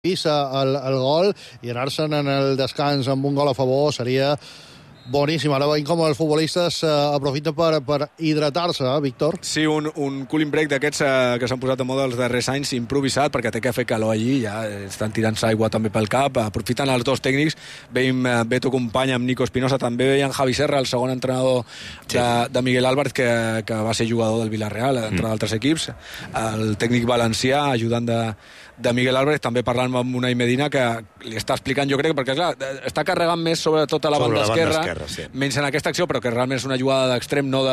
Pisa el gol i anar-se'n en el descans amb un gol a favor seria boníssim. Ara veiem com els futbolistes aprofiten per hidratar-se, Víctor? Sí, un cooling break d'aquests que s'han posat de moda els darrers anys, improvisat, perquè té que fer calor allí, ja estan tirant-se aigua també pel cap, aprofiten els dos tècnics, veiem Beto company amb Nico Espinosa, també veiem Javi Serra, el segon entrenador de Miguel Álvarez, que va ser jugador del Villarreal, entre d'altres equips, el tècnic valencià, ajudant de Miguel Álvarez, també parlant amb Unai Medina, que li està explicant, jo crec, perquè clar, està carregant més sobretot a la banda esquerra, sí. Menys en aquesta acció, però que realment és una jugada d'extrem, no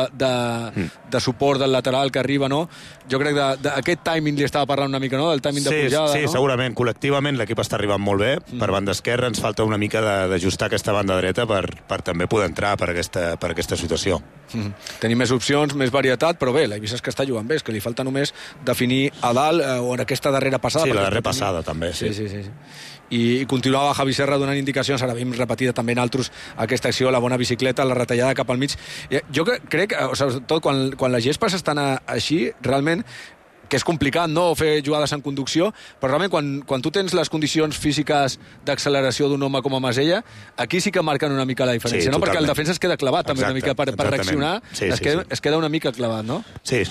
de suport del lateral que arriba, no? Jo crec que aquest timing li estava parlant una mica, no? Del timing de pujada, sí, no? Segurament. Col·lectivament l'equip està arribant molt bé. Per banda esquerra ens falta una mica d'ajustar aquesta banda dreta per també poder entrar per aquesta situació. Tenim més opcions, més varietat, però bé, l'Eivissa és que està jugant bé, és que li falta només definir a dalt o en aquesta darrera passada. Sí, la darrera passada també, sí. I continuava Javi Serra donant indicacions, ara veiem repetida també en altres aquesta acció, la bona bicicleta, la retallada cap al mig. Jo crec, sobretot quan les gespes estan així, realment, que és complicat, no?, fer jugades en conducció, però realment quan tu tens les condicions físiques d'acceleració d'un home com a Masella, aquí sí que marquen una mica la diferència, no? Perquè el defensa es queda clavat també una mica per reaccionar, es queda una mica clavat, no? Sí,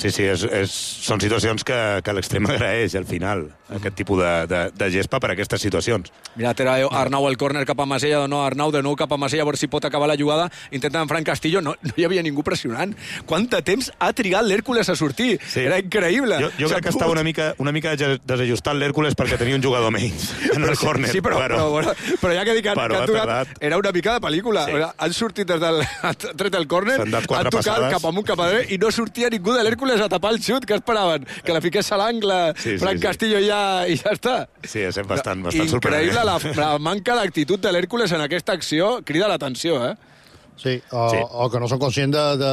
són situacions que l'extrem agraeix al final, aquest tipus de gespa per a aquestes situacions. Mira, Arnau el córner cap a Masella, Arnau de nou cap a Masella, a veure si pot acabar la jugada, intenta en Fran Castillo, no hi havia ningú pressionant. Quant de temps ha trigat l'Hèrcules a sortir? Era increïble. Jo crec que estava una mica desajustat l'Hèrcules perquè tenia un jugador menys en el córner. Sí, però ja que dic que han tocat, era una mica de pel·lícula. Sí. Han sortit han tret el córner, han tocat cap amunt, cap a dret, i no sortia ningú de l'Hèrcules a tapar el xut. Què esperaven? Que la fiqués a l'angle, Fran Castillo i ja està. Sí, és bastant sorprenent. Increïble la manca d'actitud de l'Hèrcules en aquesta acció, crida l'atenció, Sí, o que no són conscients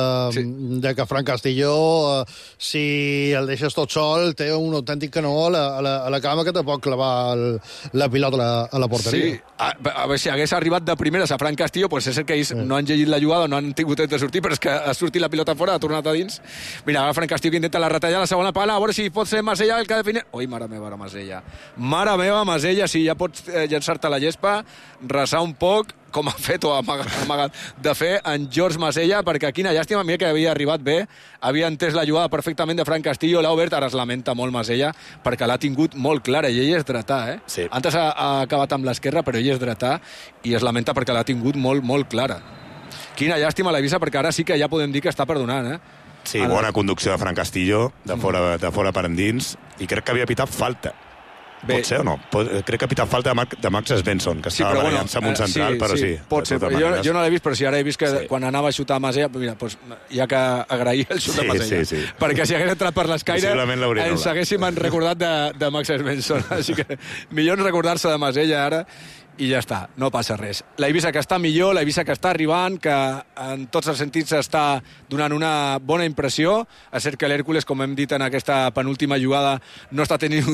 de que Fran Castillo, si el deixes tot sol, té un autèntic canó a la cama que te pot clavar la pilota a la porteria. Sí, a veure, si hagués arribat de primeres a Fran Castillo, pues és que ells no han llegit la jugada, no han tingut temps de sortir, però és que ha sortit la pilota fora, ha tornat a dins. Mira, Fran Castillo que intenta la retallada, la segona pala, a veure si pot ser Masella el que defini... Ui, mare meva, Masella. Mare meva, Masella, si ja pots llançar-te la gespa, resar un poc, com ha fet o ha amagat de fer en George Masella, perquè quina llàstima, mira que havia arribat bé, havia entès la jugada perfectament de Fran Castillo, l'ha obert, ara es lamenta molt Masella, perquè l'ha tingut molt clara, i ell és dretà, Sí. Antes ha acabat amb l'esquerra, però ell és dretà, i es lamenta perquè l'ha tingut molt, molt clara. Quina llàstima l'Eivissa, perquè ara sí que ja podem dir que està perdonant, Sí, bona conducció de Fran Castillo, de fora per endins, i crec que havia pitat falta. Pot ser o no? Crec que ha pitat falta de Max Svensson, que estava barallant-se amb un central, però sí. Pot ser, jo no l'he vist, però sí, ara he vist que quan anava a xutar a Masella, mira, hi ha que agrair el xut de Masella. Sí. Perquè si hagués entrat per l'escaire, ens haguéssim recordat de Max Svensson. Així que millor recordar-se de Masella ara, i ja està, no passa res. L'Eivissa que està millor, l'Eivissa que està arribant, que en tots els sentits està donant una bona impressió. És cert que l'Hèrcules, com hem dit en aquesta penúltima jugada, no està tenint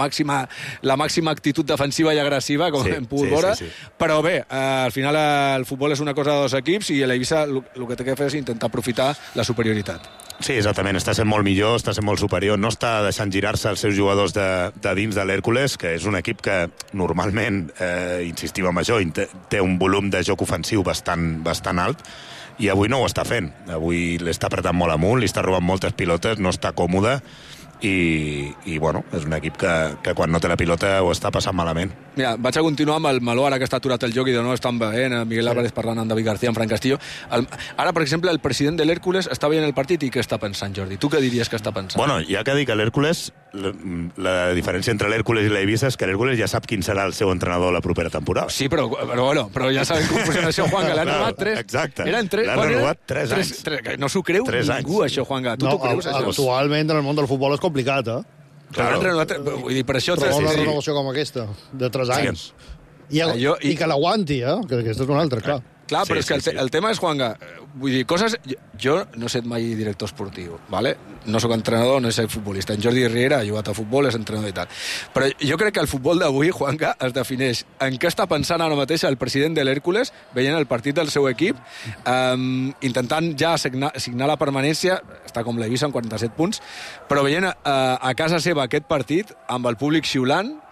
la màxima actitud defensiva i agressiva, com hem pogut veure, però bé, al final el futbol és una cosa de dos equips i l'Eivissa el que té que fer és intentar aprofitar la superioritat. Sí, exactament, està sent molt millor, està sent molt superior, no està deixant girar-se els seus jugadors de dins de l'Hèrcules, que és un equip que normalment, insistim en això, té un volum de joc ofensiu bastant alt, i avui no ho està fent. Avui l'està apretant molt amunt, li està robant moltes pilotes, no està còmode, i bueno, és un equip que quan no té la pilota ho està passant malament. Mira, vaig a continuar amb el meló, ara que està aturat el joc i de nou estan veient Miguel Álvarez parlant amb David García, amb Fran Castillo. Ara, per exemple, el president de l'Hèrcules està veient el partit i què està pensant, Jordi? Tu què diries que està pensant? Bueno, ja que dic que l'Hèrcules, la diferència entre l'Hèrcules i l'Eivissa és que l'Hèrcules ja sap quin serà el seu entrenador la propera temporada. Sí, però ja sabem com funciona això, Juanga. L'han renovat 3. Exacte. L'han renovat 3 anys. No s'ho creu ningú, això, Juanga. Tu t'ho creus, això? Actualment, en el món del futbol és complicat, Claro. Vull dir, per això... Trobar una renovació com aquesta, de 3 anys. I que l'aguanti, que aquesta és una altra, clar. Clar, però és que el tema és, Juanga, vull dir, coses... Jo no he set mai director esportiu, ¿vale? No sóc entrenador, no soc futbolista. En Jordi Riera ha jugat a futbol, és entrenador i tal. Però jo crec que el futbol d'avui, Juanga, es defineix en què està pensant ara mateix el president de l'Hèrcules, veient el partit del seu equip, intentant ja signar la permanència, està com l'Eivissa amb 47 punts, però veient a casa seva aquest partit, amb el públic xiulant,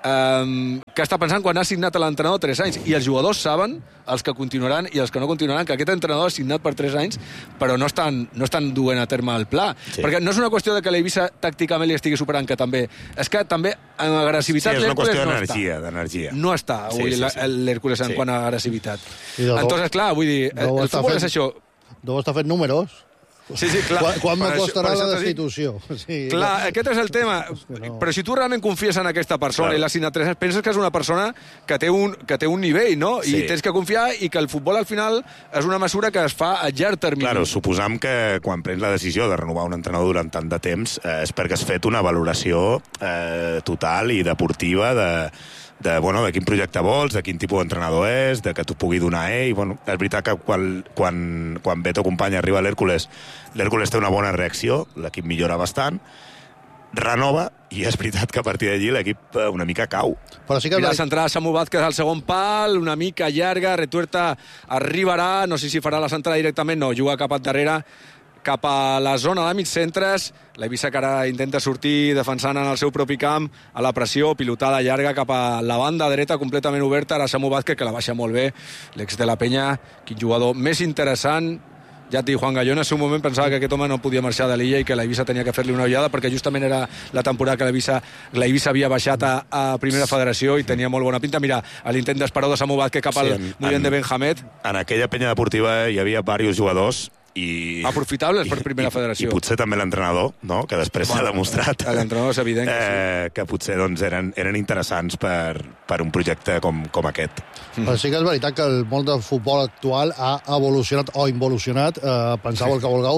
què està pensant quan ha signat l'entrenador 3 anys, i els jugadors saben, els que continuaran i els que no continuaran, que aquest entrenador ha signat per 3 anys, però no estan duent a terme el pla. Perquè no és una qüestió de que l'Eivissa tàcticament li estigui superant, que també. És que també en agressivitat l'Hèrcules no està. D'energia. No està avui l'Hèrcules en quant a agressivitat. Entonces, clar, vull dir, el futbol és això. Deu estar fent números. Sí, clar. Quan me costarà la destitució? Sí, clar, aquest és el tema. No. Però si tu realment confies en aquesta persona i l'has signat 3 anys, penses que és una persona que té un nivell, no? Sí. I tens que confiar, i que el futbol al final és una mesura que es fa a llarg termini. Claro, suposam que quan prens la decisió de renovar un entrenador durant tant de temps és perquè has fet una valoració total i deportiva de quin projecte vols, de quin tipus d'entrenador és, de que t'ho pugui donar ell. Bueno, és veritat que quan Beto Company arriba a l'Hèrcules té una bona reacció, l'equip millora bastant, renova, i és veritat que a partir d'allí l'equip una mica cau. Però sí que mira, centrada Samu Vázquez al segon pal, una mica llarga, Retuerta arribarà, no sé si farà la centrada directament, no, juga cap darrere, cap a la zona de mig centres. L'Eivissa que ara intenta sortir defensant en el seu propi camp, a la pressió, pilotada llarga cap a la banda dreta completament oberta. Ara Samu Vázquez, que la baixa molt bé, l'ex de la Penya, quin jugador més interessant. Ja et dic, Juan Gallón en el seu moment pensava que aquest home no podia marxar de l'illa i que l'Eivissa tenia que fer-li una ullada, perquè justament era la temporada que l'Eivissa havia baixat a Primera Federació i tenia molt bona pinta. Mira, l'intent d'esperó de Samu Vázquez cap al moviment de Benjamet. En aquella Penya Deportiva hi havia diversos jugadors aprofitables per Primera Federació. I potser també l'entrenador, no? Que després s'ha demostrat l'entrenador és evident que potser eren interessants per un projecte com aquest. Però sí que és veritat que el món del futbol actual ha evolucionat o involucionat, penseu el que vulgueu,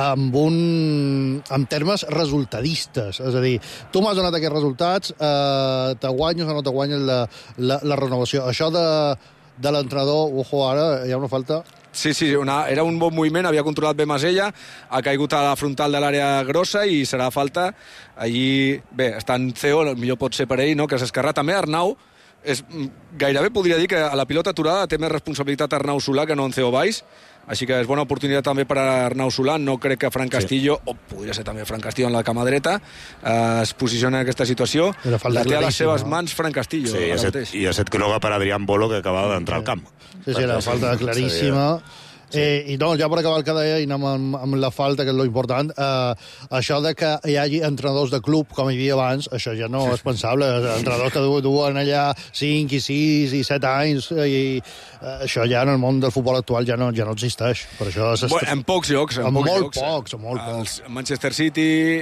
en termes resultadistes. És a dir, tu m'has donat aquests resultats, te guanyes o no te guanyes la renovació. Això de l'entrenador, ojo, ara hi ha una falta. Sí, era un bon moviment, havia controlat bé Masella, ha caigut a la frontal de l'àrea grossa i serà falta. Allí, bé, està en CEO, millor pot ser per ell, no?, que s'esquerrà. També Arnau, gairebé podria dir que a la pilota aturada té més responsabilitat Arnau Solà que no en CEO Valls, així que és bona oportunitat també per a Arnau Solà. No crec que Fran Castillo, o podria ser també Fran Castillo en la cama dreta, es posiciona en aquesta situació. La té a les seves mans Fran Castillo. Sí, i ha set groga per Adrián Bolo, que acabava d'entrar al camp. Sí, era falta claríssima. I no, ja per acabar el que deia, i anem amb la falta, que és lo important, això de que hi hagi entrenadors de club, com hi havia abans, això ja no és pensable. Entrenadors que duen allà 5 i 6 i 7 anys, i això ja en el món del futbol actual ja no existeix. Per això en pocs llocs. En molt pocs. Manchester City...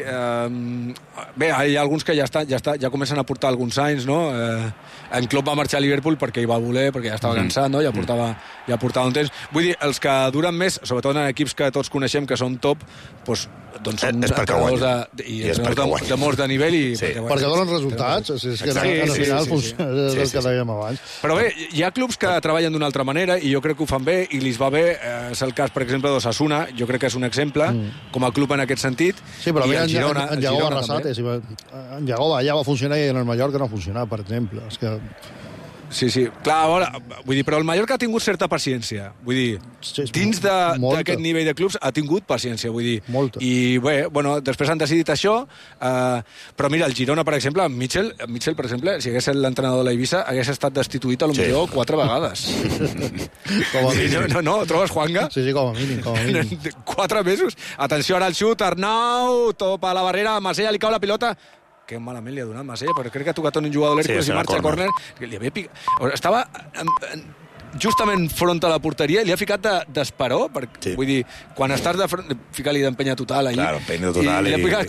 Bé, hi ha alguns que ja comencen a portar alguns anys, no? En Klopp va marxar a Liverpool perquè hi va voler, perquè ja estava cansat, no? Ja portava un temps. Vull dir, els que duren més, sobretot en equips que tots coneixem que són top, doncs són entrenadors de molts de nivell i perquè donen resultats. És que al final funciona, és el que dèiem abans. Però bé, hi ha clubs que treballen d'una altra manera i jo crec que ho fan bé i li va bé. És el cas, per exemple, d'Osasuna, jo crec que és un exemple com a club en aquest sentit. Sí, però mira, en Jago Arrasate, en Jago allà va funcionar i en el Mallorca no ha funcionat, per exemple. És que... Sí, clar, vull dir, però el Mallorca ha tingut certa paciència, vull dir, dins d'aquest nivell de clubs ha tingut paciència, vull dir, molta. I bé, bueno, després han decidit això, però mira, el Girona, per exemple, Mitchell, per exemple, si hagués estat l'entrenador de l'Eivissa, hagués estat destituït a lo millor 4 vegades. Com a mínim. No, trobes, Juanga? Sí, com a mínim. 4 mesos. Atenció ara al xut, Arnau, topa la barrera, Masella li cau la pilota. Que malament li ha donat Masella, però crec que ha tocat un jugador de l'Hèrcules i marxa a córner. Li havia picat... Estava justament front a la porteria i li ha ficat d'esperó, vull dir, quan estàs de front, ficar-li d'empenya total allí. Claro, empenya total. I li ha ficat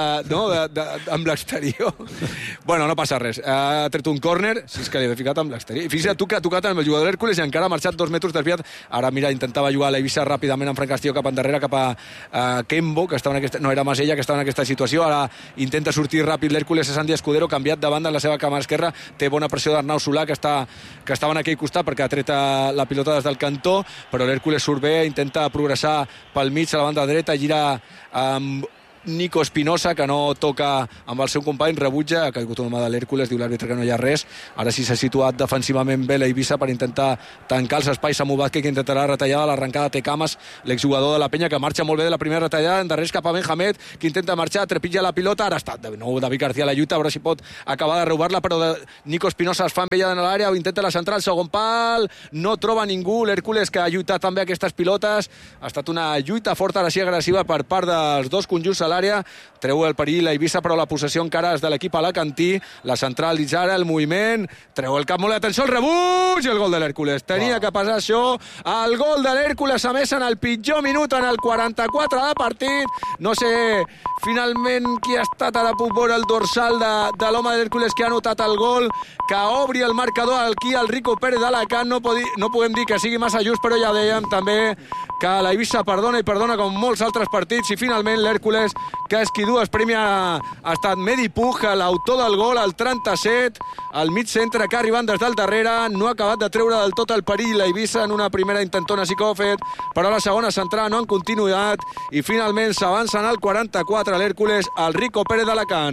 com amb l'exterior. Bueno, no passa res. Ha tret un córner, si és que li ha ficat amb l'exterior. I fixa't tu que ha tocat amb el jugador de l'Hèrcules i encara ha marxat 2 metres desviat. Ara, mira, intentava jugar a l'Eivissa ràpidament amb Fran Castillo cap endarrere, cap a Kembo, que estava en aquesta... No, era Masella, que estava en aquesta situació. Ara intenta sortir ràpid l'Hèrcules, és Sandy Escudero, canviat de banda en la seva cama esquerra. Té bona pressió d'Arnau Solà, que estava en aquell costat perquè ha tret la pilota des del cantó, però l'Hèrcules surt bé, intenta progressar pel mig a la banda dreta, gira amb Nico Espinosa, que no toca amb el seu company, rebutja, ha caigut una mà de l'Hèrcules, diu l'àrbitre que no hi ha res. Ara sí s'ha situat defensivament bé l'Eivissa per intentar tancar els espais. Samu Vázquez, que intentarà retallada, l'arrencada té Cames, l'exjugador de la Penya, que marxa molt bé de la primera retallada, endarrereix cap a Benjamet, que intenta marxar, trepitja la pilota, ara està de nou David García a la lluita, a veure si pot acabar de robar-la, però Nico Espinosa es fa envellada en l'àrea, intenta la central, segon pal, no troba ningú, l'Hèrcules, que ha lluitat també aquestes pilotes, ha estat una lluita forta, ara sí agressiva per part dels dos conjunts a l'àrea, treu el perill l'Eivissa, però la possessió encara és de l'equip alacantí, la central Isara, el moviment, treu el cap molt, atenció al rebuig, i el gol de l'Hèrcules. Tenia que passar això, el gol de l'Hèrcules, a més en el pitjor minut, en el 44 de partit, no sé finalment qui ha estat, ara puc veure el dorsal de l'home de l'Hèrcules que ha anotat el gol, que obri el marcador aquí al Rico Pérez d'Alacant, no podem dir que sigui massa just, però ja dèiem també que l'Eivissa perdona i perdona com molts altres partits, i finalment l'Hèrcules, que és qui du es premi, ha estat Medi Puig, l'autor del gol, al 37, al mig centre, que arribant des del darrere, no ha acabat de treure del tot el perill l'Eivissa en una primera intentona sí que ho ha fet, però la segona central no en continuïtat, i finalment s'avança en el 44 l'Hèrcules, al Rico Pérez d'Alacant.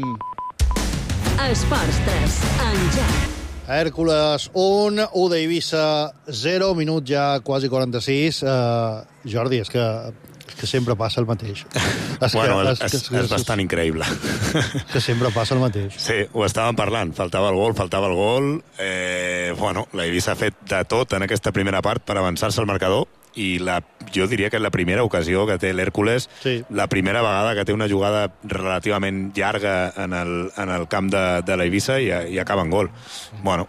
Esports 3, en Jack. Hèrcules 1, U d'Eivissa 0, minut ja quasi 46. Jordi, és que sempre passa el mateix. És bastant increïble. Que sempre passa el mateix. Sí, ho estàvem parlant. Faltava el gol. L'Eivissa ha fet de tot en aquesta primera part per avançar-se al marcador, i jo diria que és la primera ocasió que té l'Hèrcules, sí. La primera vegada que té una jugada relativament llarga en el camp de l'Eivissa i acaba en gol. Bueno,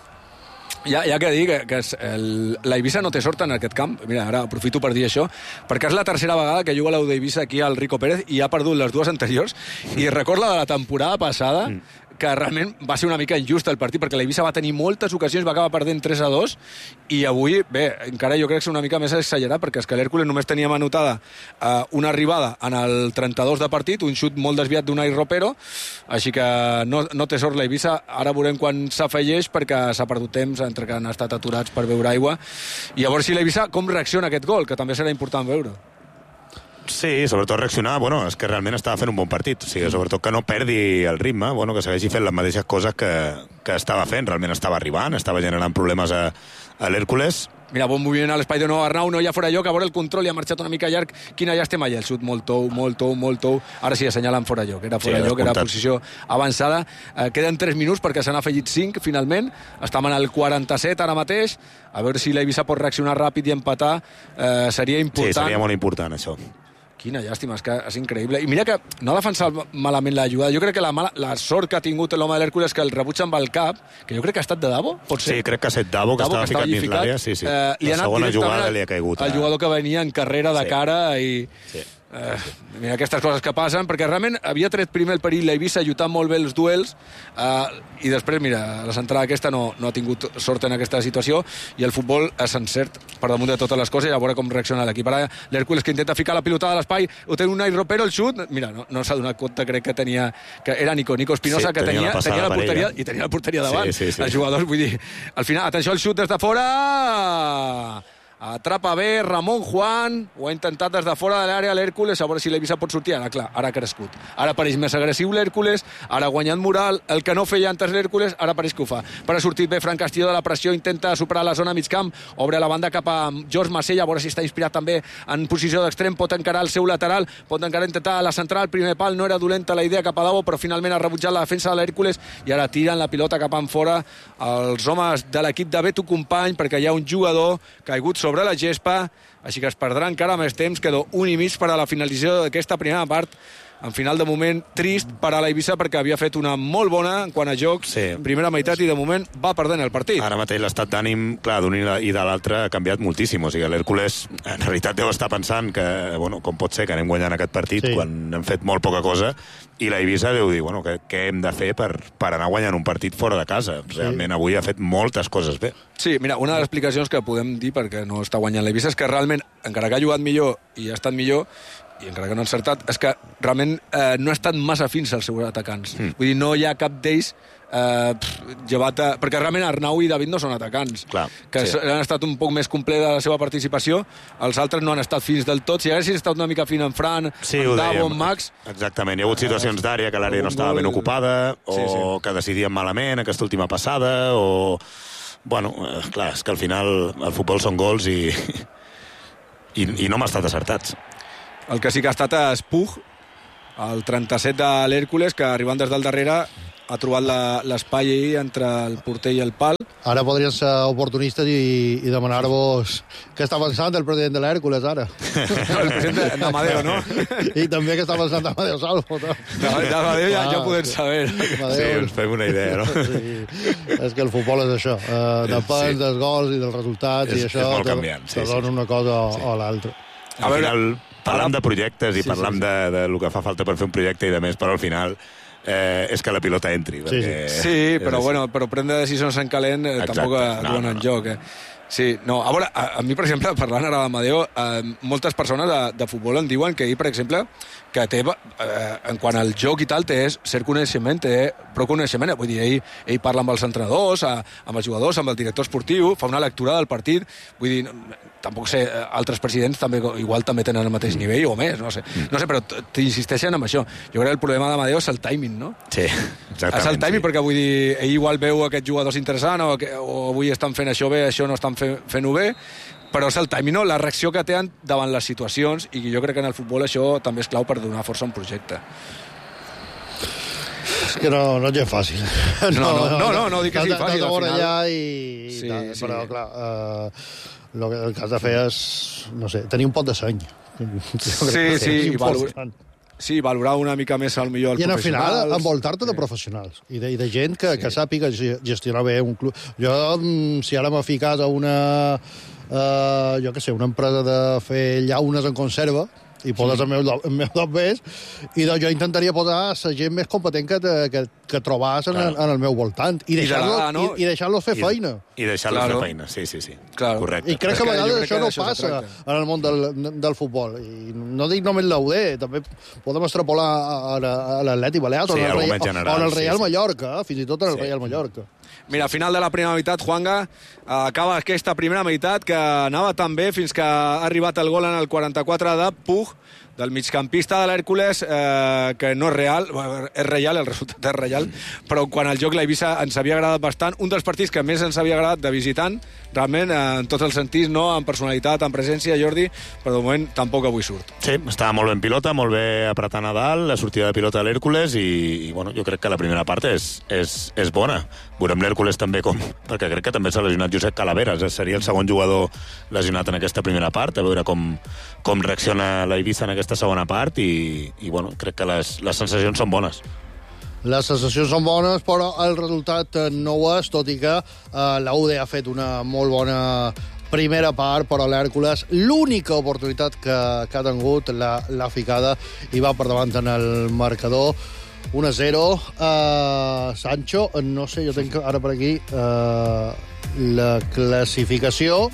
Ja que dir que l'Eivissa no té sort en aquest camp. Mira, ara aprofito per dir això, perquè és la tercera vegada que juga l'U d'Eivissa aquí al Rico Pérez i ha perdut les dues anteriors, i record la de la temporada passada, que realment va ser una mica injust el partit, perquè l'Eivissa va tenir moltes ocasions, va acabar perdent 3-2, i avui, bé, encara jo crec que és una mica més exagerat, perquè és que l'Hèrcules només teníem anotada una arribada en el 32 de partit, un xut molt desviat d'Unai Ropero, així que no té sort l'Eivissa. Ara veurem quan s'afegeix, perquè s'ha perdut temps entre que han estat aturats per beure aigua, i a veure si l'Eivissa com reacciona a aquest gol, que també serà important veure. Sí, sobretot reaccionar, és que realment estava fent un bon partit, o sigui, sobretot que no perdi el ritme, que segueixi fent les mateixes coses que estava fent, realment estava arribant, estava generant problemes a l'Hèrcules. Mira, bon moviment a l'espai de nou Arnau, no hi ha fora lloc, a veure el control, i ha marxat una mica llarg, quina llàstima, i el xut molt tou, ara sí, assenyalen fora lloc, era fora lloc, era posició avançada. Queden 3 minuts perquè s'han afegit 5, finalment, estem en el 47 ara mateix, a veure si l'Eivissa pot reaccionar ràpid i empatar, seria important. Sí, seria molt important, això. Quina llàstima, és que és increïble. I mira que no ha defensat malament la jugada. Jo crec que la sort que ha tingut l'home de l'Hèrcules, que el rebutja amb el cap, que jo crec que ha estat de Davo, pot ser? Sí, crec que ha estat Davo, que estava ficat dins l'àrea. Sí. La segona jugada li ha caigut. El jugador que venia en carrera de cara i... Sí. Mira aquestes coses que passen, perquè realment havia tret primer el perill l'Eivissa, lluitant molt bé els duels, i després, mira, la centrada aquesta no ha tingut sort en aquesta situació, i el futbol és encert per damunt de totes les coses, i a veure com reacciona l'equip. Ara l'Hèrcules, que intenta ficar la pilotada a l'espai, ho té un Unai Ropero, el xut, mira, no s'ha donat compte, crec que era Nico Espinosa, que tenia la porteria, i tenia la porteria davant. Sí. Els jugadors, vull dir, al final, atenció al xut des de fora... Atrapa bé Ramon Juan, ho ha intentat des de fora de l'àrea l'Hèrcules, a veure si l'Eivissa pot sortir. Ara, clar, ara ha crescut, ara pareix més agressiu l'Hèrcules, ara ha guanyat moral, el que no feia antes l'Hèrcules ara pareix que ho fa. Però ha sortit bé Fran Castillo de la pressió, intenta superar la zona migcamp, obre la banda cap a George Macella, a veure si està inspirat també en posició d'extrem, pot encarar el seu lateral, pot encarar intentar la central, primer pal, no era dolenta la idea cap a Davo, però finalment ha rebutjat la defensa de l'Hèrcules, i ara tiren la pilota cap enfora els homes de l'equip de Beto Company, perquè hi ha un jugador caigut sobre la gespa, així que es perdrà encara més temps. Queda 1 i mig per a la finalització d'aquesta primera part, en final de moment trist per a l'Eivissa, perquè havia fet una molt bona en quant a jocs, primera meitat, i de moment va perdent el partit. Ara mateix l'estat d'ànim, clar, d'un i de l'altre ha canviat moltíssim, o sigui, l'Hèrcules en realitat deu estar pensant que, com pot ser que anem guanyant aquest partit quan hem fet molt poca cosa, i l'Eivissa deu dir, què hem de fer per anar guanyant un partit fora de casa. Realment avui ha fet moltes coses bé. Sí, mira, una de les explicacions que podem dir perquè no està guanyant l'Eivissa és que realment, encara que ha jugat millor i ha estat millor, i encara que no ha encertat, és que realment no ha estat massa fins als seus atacants. Vull dir, no hi ha cap d'ells perquè realment Arnau i David no són atacants. Clar, que han estat un poc més completa la seva participació, els altres no han estat fins del tot. Si haguessin estat una mica fin en Fran, en Davo, en Max... Exactament, hi ha hagut situacions d'àrea que l'àrea no estava ben ocupada, o que decidien malament aquesta última passada, o... Bueno, clar, és que al final el futbol són gols i no m'ha estat acertats. El que sí que ha estat és Puig, el 37 de l'Hèrcules, que arribant des del darrere ha trobat l'espai entre el porter i el pal. Ara podrien ser oportunistes i demanar-vos què està pensant el president de l'Hèrcules, ara. El president d'Amadeo, no? I també què està pensant Amadeo Salvo. D'Amadeo ja ho podem saber. Sí, ens fem una idea, no? Sí. És que el futbol és això. Depèn dels gols i dels resultats, i això te dona una cosa o l'altra. Al final, parlam de projectes i parlam de lo que fa falta per fer un projecte i de més, però al final... és que la pilota entri. Sí, però prendre decisions en calent tampoc duen en joc. Sí, no, a veure, a mi, per exemple, parlant ara d'Amadeo, moltes persones de futbol em diuen que ell, per exemple, que té, en quant al joc i tal, té cert coneixement, té prou coneixement. Vull dir, ell parla amb els entrenadors, amb els jugadors, amb el director esportiu, fa una lectura del partit. Vull dir, tampoc sé, altres presidents igual també tenen el mateix nivell o més, no sé, però t'insisteixen en això. Jo crec que el problema d'Amadeo és el timing, no? Sí, exactament. És el timing, perquè vull dir, ell igual veu aquests jugadors interessants o avui estan fent això bé, això no estan fent-ho bé, però és el timing, no? La reacció que tenen davant les situacions, i jo crec que en el futbol això també és clau per donar força a un projecte. És que no és gens fàcil. No, dic que sigui fàcil. T'has de veure allà però clar, el que has de fer és, no sé, tenir un pot de seny. Sí, valorar una mica més al millor els professionals. I al final, envoltar-te de professionals i de gent que sàpiga gestionar bé un club. Jo, si ara m'he ficat a una empresa de fer llaunes en conserva, i poses el meu dos més, i doncs jo intentaria posar la gent més competent que trobàs en el meu voltant, i deixar-los fer feina. I deixar-los fer feina, sí. Correcte. I crec que a vegades això no passa en el món del futbol. I no dic només l'UD, també podem extrapolar a l'Atlètic Balears o en el Real Mallorca, fins i tot en el Real Mallorca. Mira, final de la primera meitat, Juanga, acaba aquesta primera meitat que anava tan bé fins que ha arribat el gol en el 44 de Puig, del migcampista de l'Hèrcules, que no és real, és real, el resultat és real, però quan el joc l'Eivissa ens havia agradat bastant, un dels partits que més ens havia agradat de visitant, realment, en tots els sentits, no? En personalitat, en presència, Jordi, però de moment tampoc avui surt. Sí, estava molt ben pilota, molt bé apretant a dalt, la sortida de pilota de l'Hèrcules, i bueno, jo crec que la primera part és bona. Veurem l'Hèrcules també perquè crec que també s'ha lesionat Josep Calaveras, seria el segon jugador lesionat en aquesta primera part, a veure com reacciona l'Eivissa en aquesta segona part, i bueno, crec que les sensacions són bones. Les sensacions són bones, però el resultat no ho és, tot i que l'UD ha fet una molt bona primera part, però l'Hèrcules, l'única oportunitat que ha tingut, l'ha ficada i va per davant en el marcador. 1-0. Sancho, no sé, jo tinc ara per aquí la classificació.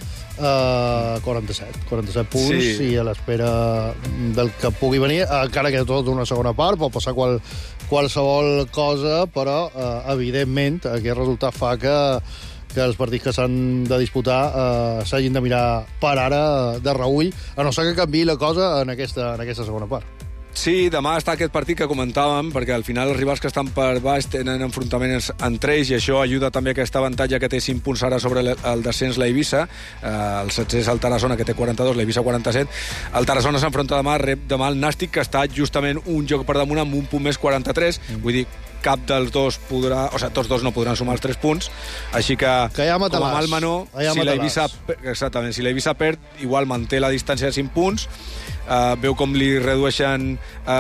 47 punts, i a l'espera del que pugui venir, encara que tot una segona part, pot passar qualsevol cosa, però evidentment aquest resultat fa que els partits que s'han de disputar s'hagin de mirar per ara de reüll, a no ser que canviï la cosa en aquesta segona part. Sí, demà està aquest partit que comentàvem, perquè al final els rivals que estan per baix tenen enfrontaments entre ells, i això ajuda també a aquest avantatge que té 5 punts ara sobre el descens l'Eivissa. El 7è és el Tarassona, que té 42, l'Eivissa 47. El Tarassona s'enfronta rep demà el Nàstic, que està justament un joc per damunt amb un punt més 43. Vull dir, cap dels dos podrà... O sigui, tots dos no podran sumar els 3 punts. Així que ja com a mal menor, si l'Eivissa perd, igual manté la distància de 5 punts, veu com li redueixen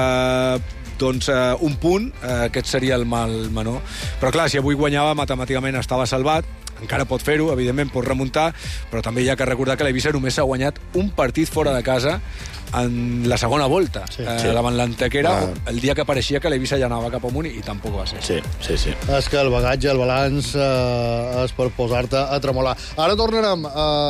un punt, aquest seria el mal menor. Però clar, si avui guanyava, matemàticament estava salvat, encara pot fer-ho, evidentment pot remuntar, però també hi ha que recordar que l'Eivissa només s'ha guanyat un partit fora de casa en la segona volta, davant l'Antequera, el dia que pareixia que l'Eivissa ja anava cap amunt i tampoc va ser. Sí. És que el bagatge, el balanç, és per posar-te a tremolar. Ara tornarem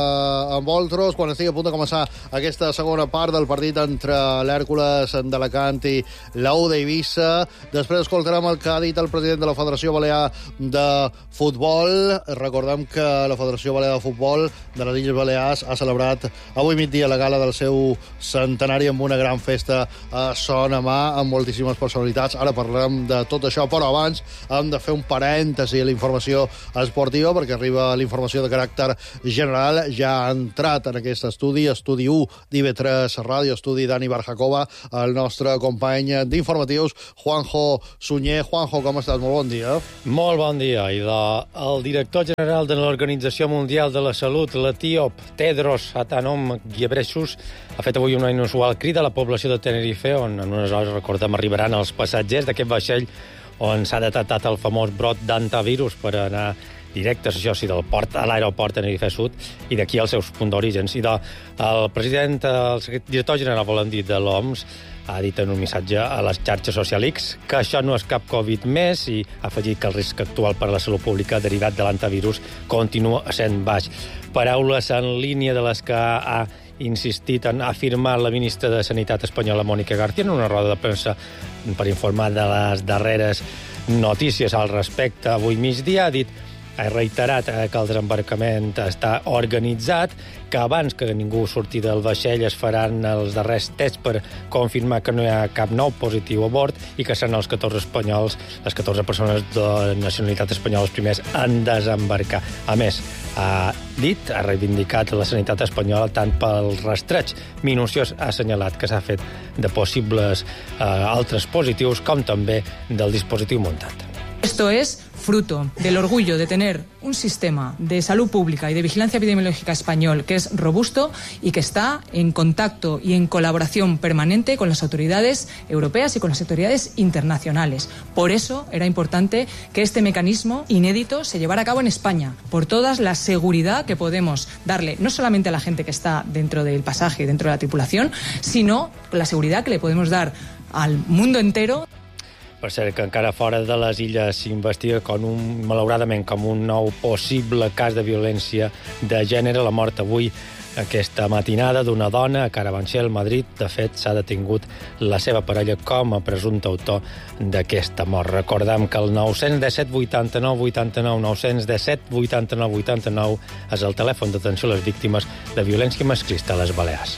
amb vosaltres quan estigui a punt de començar aquesta segona part del partit entre l'Hèrcules d'Alacant i l'Ou d'Eivissa. Després escoltarem el que ha dit el president de la Federació Balear de Futbol. Recordem que la Federació Balear de Futbol de les Illes Balears ha celebrat avui migdia la gala del seu centenari amb una gran festa a Son Amà amb moltíssimes personalitats. Ara parlarem de tot això, però abans hem de fer un parèntesi a la informació esportiva perquè arriba l'informació de caràcter general. Ja ha entrat en aquest estudi 1 d'IV3 Ràdio, estudi Dani Barjacova, el nostre company d'informatius, Juanjo Sunyer. Juanjo, com estàs? Molt bon dia. Molt bon dia. I el director general de l'Organització Mundial de la Salut, l'etíop Tedros Adhanom Ghebreyesus, ha fet avui una inusual crida a la població de Tenerife, on en unes hores, recordem, arribaran els passatgers d'aquest vaixell on s'ha detectat el famós brot d'antivirus per anar directes, això sí, del port a l'aeroport Tenerife Sud i d'aquí als seus punts d'orígens. I el president, el director general, volen dir, de l'OMS, ha dit en un missatge a les xarxes socials X que això no és cap Covid més i ha afegit que el risc actual per a la salut pública derivat de l'antivirus continua sent baix. Paraules en línia de les que ha insistit en afirmar la ministra de Sanitat espanyola, Mònica García, en una roda de premsa per informar de les darreres notícies al respecte. Avui migdia ha reiterat que el desembarcament està organitzat, que abans que ningú surti del vaixell es faran els darrers tests per confirmar que no hi ha cap nou positiu a bord i que seran els 14 espanyols, les 14 persones de nacionalitat espanyola els primers en desembarcar. A més, ha reivindicat la sanitat espanyola tant pel rastreig minuciós, ha assenyalat que s'ha fet de possibles altres positius com també del dispositiu muntat. Esto es fruto del orgullo de tener un sistema de salud pública y de vigilancia epidemiológica español que es robusto y que está en contacto y en colaboración permanente con las autoridades europeas y con las autoridades internacionales. Por eso era importante que este mecanismo inédito se llevara a cabo en España, por toda la seguridad que podemos darle no solamente a la gente que está dentro del pasaje y dentro de la tripulación, sino la seguridad que le podemos dar al mundo entero. Per cert, que encara fora de les illes s'investiga malauradament com un nou possible cas de violència de gènere. La mort avui, aquesta matinada, d'una dona a Carabanchel, Madrid. De fet, s'ha detingut la seva parella com a presumpte autor d'aquesta mort. Recordem que el 917 89 89 917 89 89 és el telèfon d'atenció a les víctimes de violència masclista a les Balears.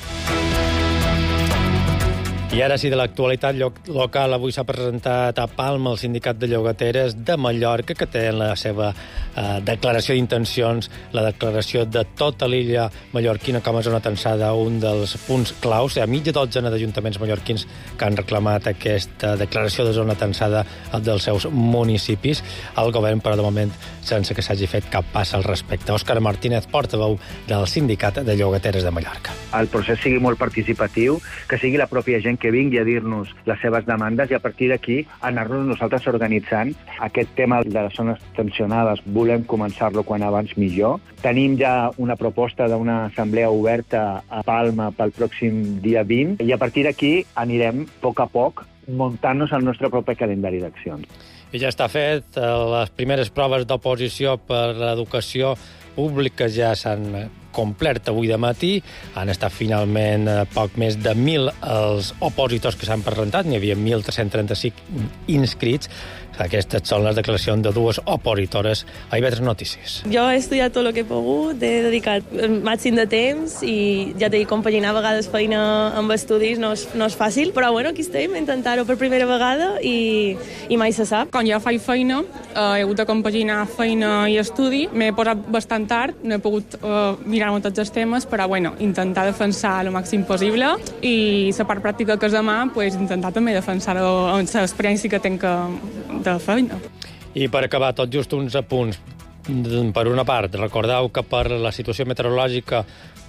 I ara sí, de l'actualitat local, avui s'ha presentat a Palma el Sindicat de Llogateres de Mallorca, que té en la seva declaració d'intencions la declaració de tota l'illa mallorquina com a zona tensada, un dels punts claus. Hi ha mitja dotzena d'ajuntaments mallorquins que han reclamat aquesta declaració de zona tensada dels seus municipis. El govern, però, de moment, sense que s'hagi fet cap pas al respecte. Òscar Martínez, portaveu del Sindicat de Llogateres de Mallorca. El procés sigui molt participatiu, que sigui la pròpia gent que vingui a dir-nos les seves demandes i a partir d'aquí anar-nos nosaltres organitzant. Aquest tema de les zones tensionades volem començar-lo quan abans millor. Tenim ja una proposta d'una assemblea oberta a Palma pel pròxim dia 20 i a partir d'aquí anirem a poc muntant-nos el nostre propi calendari d'accions. I ja està fet. Les primeres proves d'oposició per l'educació pública ja s'han complert avui de matí. Han estat finalment poc més de 1.000 els opositors que s'han presentat. N'hi havia 1.335 inscrits. Aquestes són les declaracions de dues opositores a IV3 Notícies. Jo he estudiat tot el que he pogut, he dedicat el màxim de temps i ja t'he dit, compaginar a vegades feina amb estudis no és fàcil, però bueno, aquí estem, intentar-ho per primera vegada i mai se sap. Quan jo faig feina, he hagut de compaginar feina i estudi, m'he posat bastant tard, no he pogut mirar-me tots els temes, però bueno, intentar defensar el màxim possible i la part pràctica que és demà, intentar també defensar-ho amb l'experiència que tinc de feina. I per acabar, tot just uns apunts. Per una part, recordeu que per la situació meteorològica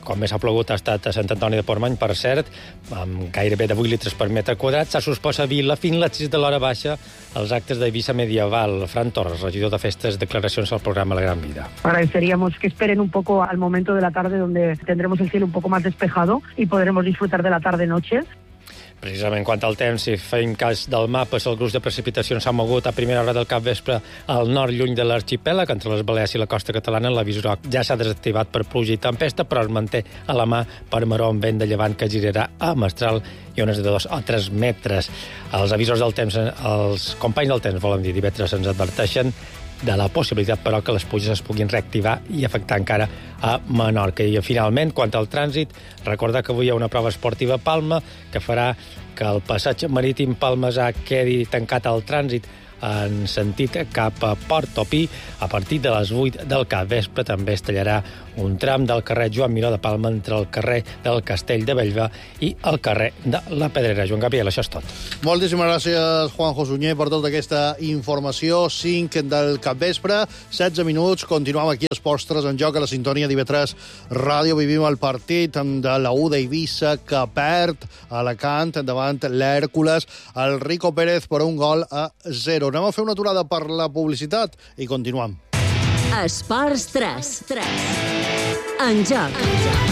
quan més ha plogut ha estat a Sant Antoni de Portmany, per cert, amb gairebé de 8 litres per metre quadrat. S'ha suspès a Vila fins a les 6 de l'hora baixa els actes d'Eivissa Medieval. Fran Torres, regidor de Festes, declaracions al programa La Gran Vida. Agradeceríamos que esperen un poco al momento de la tarde donde tendremos el cielo un poco más despejado y podremos disfrutar de la tarde-noche. Precisament quant al temps, si feim cas del mapa, el gruix de precipitacions s'ha mogut a primera hora del capvespre al nord, lluny de l'arxipèlag, entre les Balears i la costa catalana. L'avís groc ja s'ha desactivat per pluja i tempesta, però es manté a la mà per maró amb vent de llevant que girarà a mestral i ones de 2 o 3 metres. Els avisos del temps, els companys del temps, volen dir, divendres ens adverteixen de la possibilitat, però, que les pluges es puguin reactivar i afectar encara a Menorca. I, finalment, quant al trànsit, recordar que avui hi ha una prova esportiva a Palma que farà que el passeig marítim Palmesà quedi tancat al trànsit en sentit cap a Port Topí. A partir de les 8 del capvespre també es tallarà un tram del carrer Joan Miró de Palma entre el carrer del Castell de Bellver i el carrer de la Pedrera. Joan Gabriel, això és tot. Moltíssimes gràcies, Juanjo Sunyer, per tota aquesta informació. 5 del capvespre, 16 minuts. Continuem aquí a Esports 3 en joc a la sintonia d'IV3 Ràdio. Vivim el partit de la U d'Eivissa, que perd a Alacant davant l'Hèrcules. El Rico Pérez per un gol a 0. Anem a fer una aturada per la publicitat i continuem. Esports 3. En joc.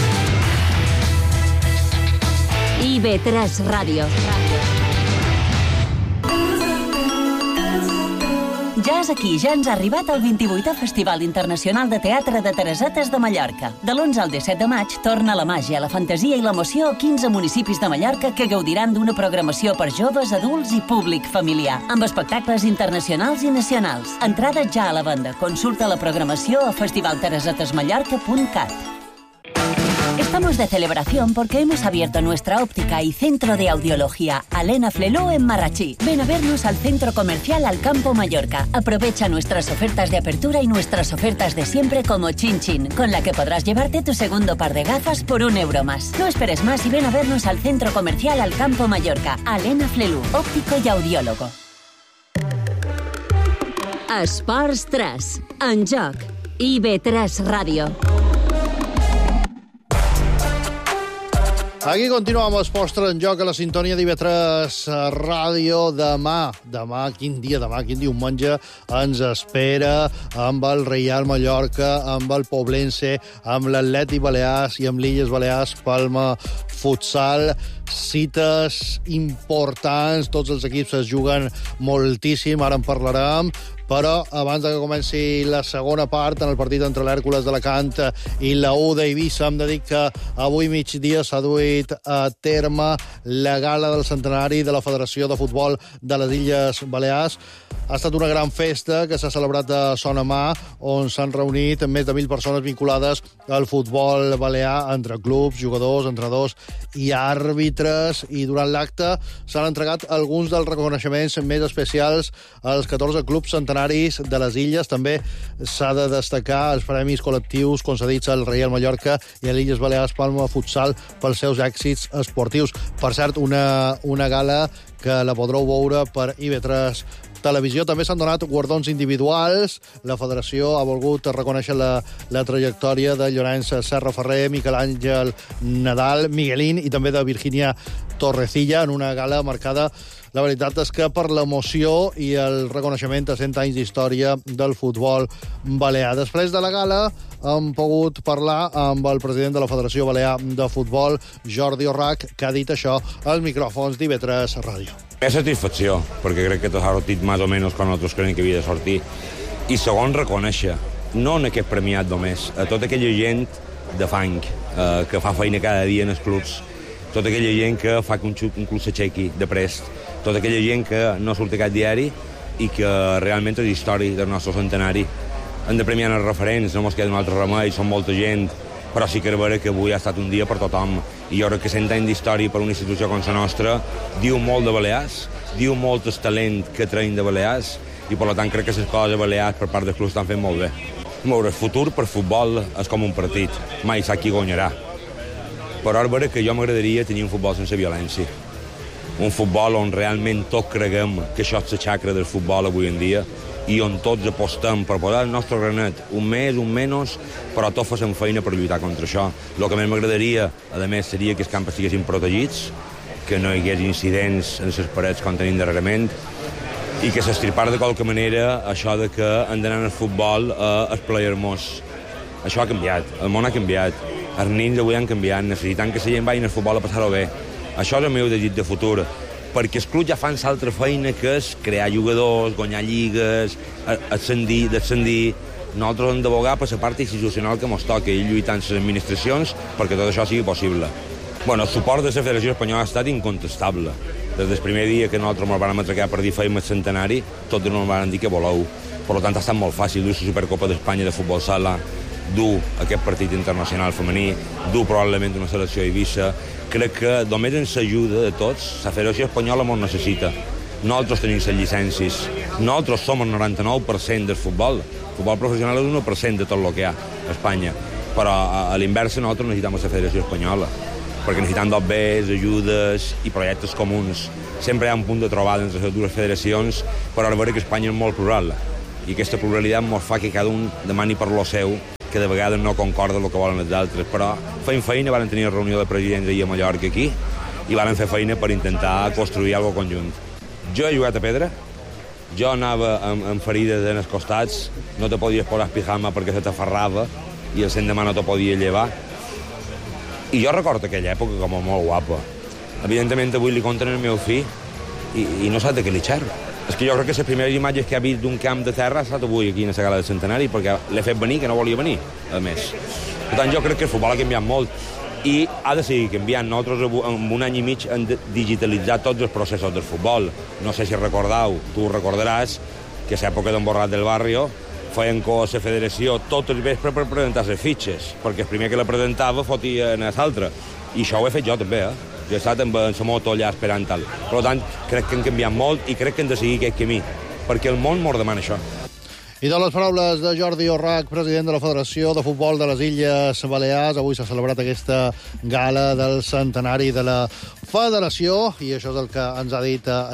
IB3 Ràdio. Ja és aquí, ja ens ha arribat el 28è Festival Internacional de Teatre de Teresetes de Mallorca. De l'11 al 17 de maig torna la màgia, la fantasia i l'emoció a 15 municipis de Mallorca que gaudiran d'una programació per joves, adults i públic familiar, amb espectacles internacionals i nacionals. Entrada ja a la venda. Consulta la programació a festivalteresetesmallorca.cat. Estamos de celebración porque hemos abierto nuestra óptica y centro de audiología Alena Fleló en Marrachí. Ven a vernos al centro comercial Alcampo Mallorca. Aprovecha nuestras ofertas de apertura y nuestras ofertas de siempre como Chin Chin, con la que podrás llevarte tu segundo par de gafas por €1 más. No esperes más y ven a vernos al centro comercial Alcampo Mallorca. Alena Fleló, óptico y audiólogo. Esports 3. En joc. IB3 Ràdio. Aquí continuem amb Esports 3 en joc a la sintonia d'IV3 Ràdio. Demà, quin diumenge ens espera amb el Reial Mallorca, amb el Poblense, amb l'Atlètic Balears i amb l'Illes Balears Palma Futsal. Cites importants, tots els equips es juguen moltíssim, ara en parlarem, però abans que comenci la segona part, en el partit entre l'Hèrcules d'Alacant i la U d'Eivissa, hem de dir que avui migdia s'ha duit a terme la gala del centenari de la Federació de Futbol de les Illes Balears. Ha estat una gran festa que s'ha celebrat a Son Amà, on s'han reunit més de 1.000 persones vinculades al futbol balear, entre clubs, jugadors, entrenadors i àrbitres, i durant l'acte s'han entregat alguns dels reconeixements més especials als 14 clubs centenaris de les illes. També s'ha de destacar els premis col·lectius concedits al Reial Mallorca i a l'Illes Balears Palma Futsal pels seus èxits esportius. Per cert, una gala que la podreu veure per IB3 Televisió. També s'han donat guardons individuals. La federació ha volgut reconèixer la trajectòria de Llorenç Serra Ferrer, Miquel Àngel Nadal, Miguelín i també de Virginia Torrecilla en una gala marcada, la veritat és que per l'emoció i el reconeixement a 100 anys d'història del futbol balear. Després de la gala hem pogut parlar amb el president de la Federació Balear de Futbol, Jordi Orrach, que ha dit això als micròfons d'IV3 Ràdio. És satisfacció, perquè crec que t'ha sortit més o menys quan nosaltres creiem que havia de sortir. I segon, reconèixer, no en aquest premiat només, a tota aquella gent de fang que fa feina cada dia en els clubs, tota aquella gent que fa que un club s'aixequi de prest, tota aquella gent que no surt a cap diari i que realment és història del nostre centenari. Hem de premiar els referents, no mos queda un altre remei, són molta gent, però sí que és vera que avui ha estat un dia per tothom. I jo crec que 100 anys d'història per una institució com la nostra diu molt de Balears, diu molt del talent que traiem de Balears, i per tant crec que les coses de Balears per part del club estan fent molt bé. El futur per futbol és com un partit, mai sap qui guanyarà. Però és vera que jo m'agradaria tenir un futbol sense violència. Un futbol on realment tots creguem que això és la xacra del futbol avui en dia, i on tots apostem per posar el nostre granet, un més, un menys, però tots facin feina per lluitar contra això. El que més m'agradaria, a més, seria que els campos estiguessin protegits, que no hi hagués incidents en les parets com tenim darrerament, i que s'estripar de qualque manera això de que han d'anar al futbol a esplayar-nos. Això ha canviat, el món ha canviat, els nens avui han canviat, necessitant que la gent vagi al futbol a passar-ho bé. Això és el meu desig de futur, perquè els clubs ja fan l'altra feina que és crear jugadors, guanyar lligues, ascendir, descendir. Nosaltres hem d'abogar per la part institucional que ens toca i lluitar amb les administracions perquè tot això sigui possible. Bueno, el suport de la Federació Espanyola ha estat incontestable. Des del primer dia que nosaltres ens vam atracar per dir feim el centenari, tots ens van dir que voleu. Per tant, ha estat molt fàcil dur la Supercopa d'Espanya de futbol sala, dur aquest partit internacional femení, dur probablement una selecció a Eivissa. Crec que només ens ajuda de tots. La Federació Espanyola ens necessita. Nosaltres tenim les llicències. Nosaltres som el 99% del futbol. El futbol professional és el 1% de tot el que hi ha a Espanya. Però a l'inversa nosaltres necessitem la Federació Espanyola, perquè necessitem d'obres, ajudes i projectes comuns. Sempre hi ha un punt de trobada entre les dues federacions, però ara veure que Espanya és molt plural. I aquesta pluralitat ens fa que cada un demani per lo seu, que de vegades no concorda el que volen els altres, però feim feina, van tenir una reunió de presidents ahir a Mallorca aquí, i van fer feina per intentar construir alguna cosa conjunt. Jo he jugat a pedra, jo anava amb ferides en els costats, no te podies posar pijama perquè se t'aferrava, i el l'endemà no te podia llevar. I jo recordo aquella època com a molt guapa. Evidentment avui li conten el meu fill i no sap de què li xerro. És que jo crec que les primeres imatges que ha vist d'un camp de terra ha estat avui aquí a la gala del centenari, perquè l'he fet venir, que no volia venir, a més. Per tant, jo crec que el futbol ha canviat molt i ha de seguir canviant. Nosaltres en un any i mig hem digitalitzat tots els processos del futbol. No sé si recordeu, tu ho recordaràs, que a l'època d'en Borrat del Barrio feien que la federació tot el vespre per presentar les fitxes, perquè el primer que la presentava fotia en l'altre. I això ho he fet jo també, Jo he estat amb la moto allà esperant tal. Per tant, crec que han canviat molt i crec que hem de seguir aquest camí, perquè el món mos demana això. I de les paraules de Jordi Orrach, president de la Federació de Futbol de les Illes Balears, avui s'ha celebrat aquesta gala del centenari de la Federació, i això és el que ens ha dit a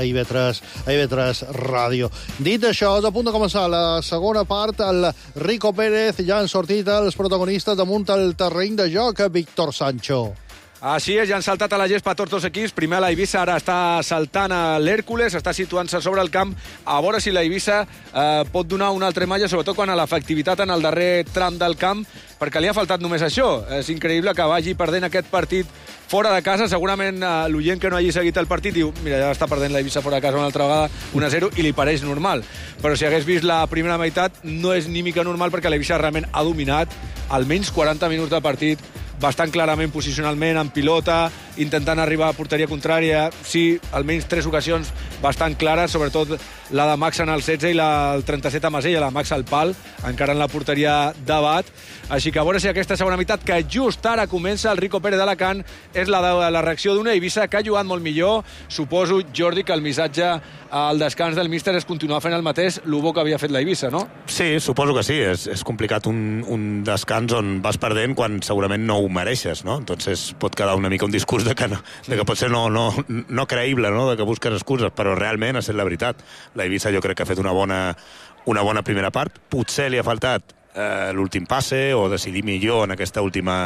IB3 Ràdio. Dit això, és a punt de començar la segona part. El Rico Pérez ja han sortit els protagonistes damunt el terreny de joc, Víctor Sancho. Així és, ja han saltat a la gespa tots dos equips. Primer la Eivissa, ara està saltant a l'Hèrcules, està situant-se sobre el camp, a veure si la Eivissa pot donar una altra imatge, sobretot quan a l'efectivitat en el darrer tram del camp, perquè li ha faltat només això. És increïble que vagi perdent aquest partit fora de casa. Segurament l'oient que no hagi seguit el partit diu, mira, ja està perdent la Eivissa fora de casa una altra vegada, 1-0, i li pareix normal. Però si hagués vist la primera meitat, no és ni mica normal, perquè la Eivissa realment ha dominat almenys 40 minuts de partit, bastant clarament posicionalment, en pilota, intentant arribar a porteria contrària. Sí, almenys 3 ocasions bastant clares, sobretot la de Max en el 16 i el 37 a Masella, la Max al pal, encara en la porteria d'abat. Així que a veure si aquesta segona meitat, que just ara comença el Rico Pérez d'Alacant, és la reacció d'una Eivissa que ha jugat molt millor. Suposo, Jordi, que el missatge al descans del míster és continuar fent el mateix el bo que havia fet la Eivissa, no? Sí, suposo que sí. És complicat un descans on vas perdent quan segurament no ho mereixes, no? Entonces pot quedar una mica un discurs de que pot ser no creïble, no? De que busques excuses, però realment ha estat la veritat. La Eivissa jo crec que ha fet una bona primera part. Potser li ha faltat l'últim passe o decidir millor en aquesta última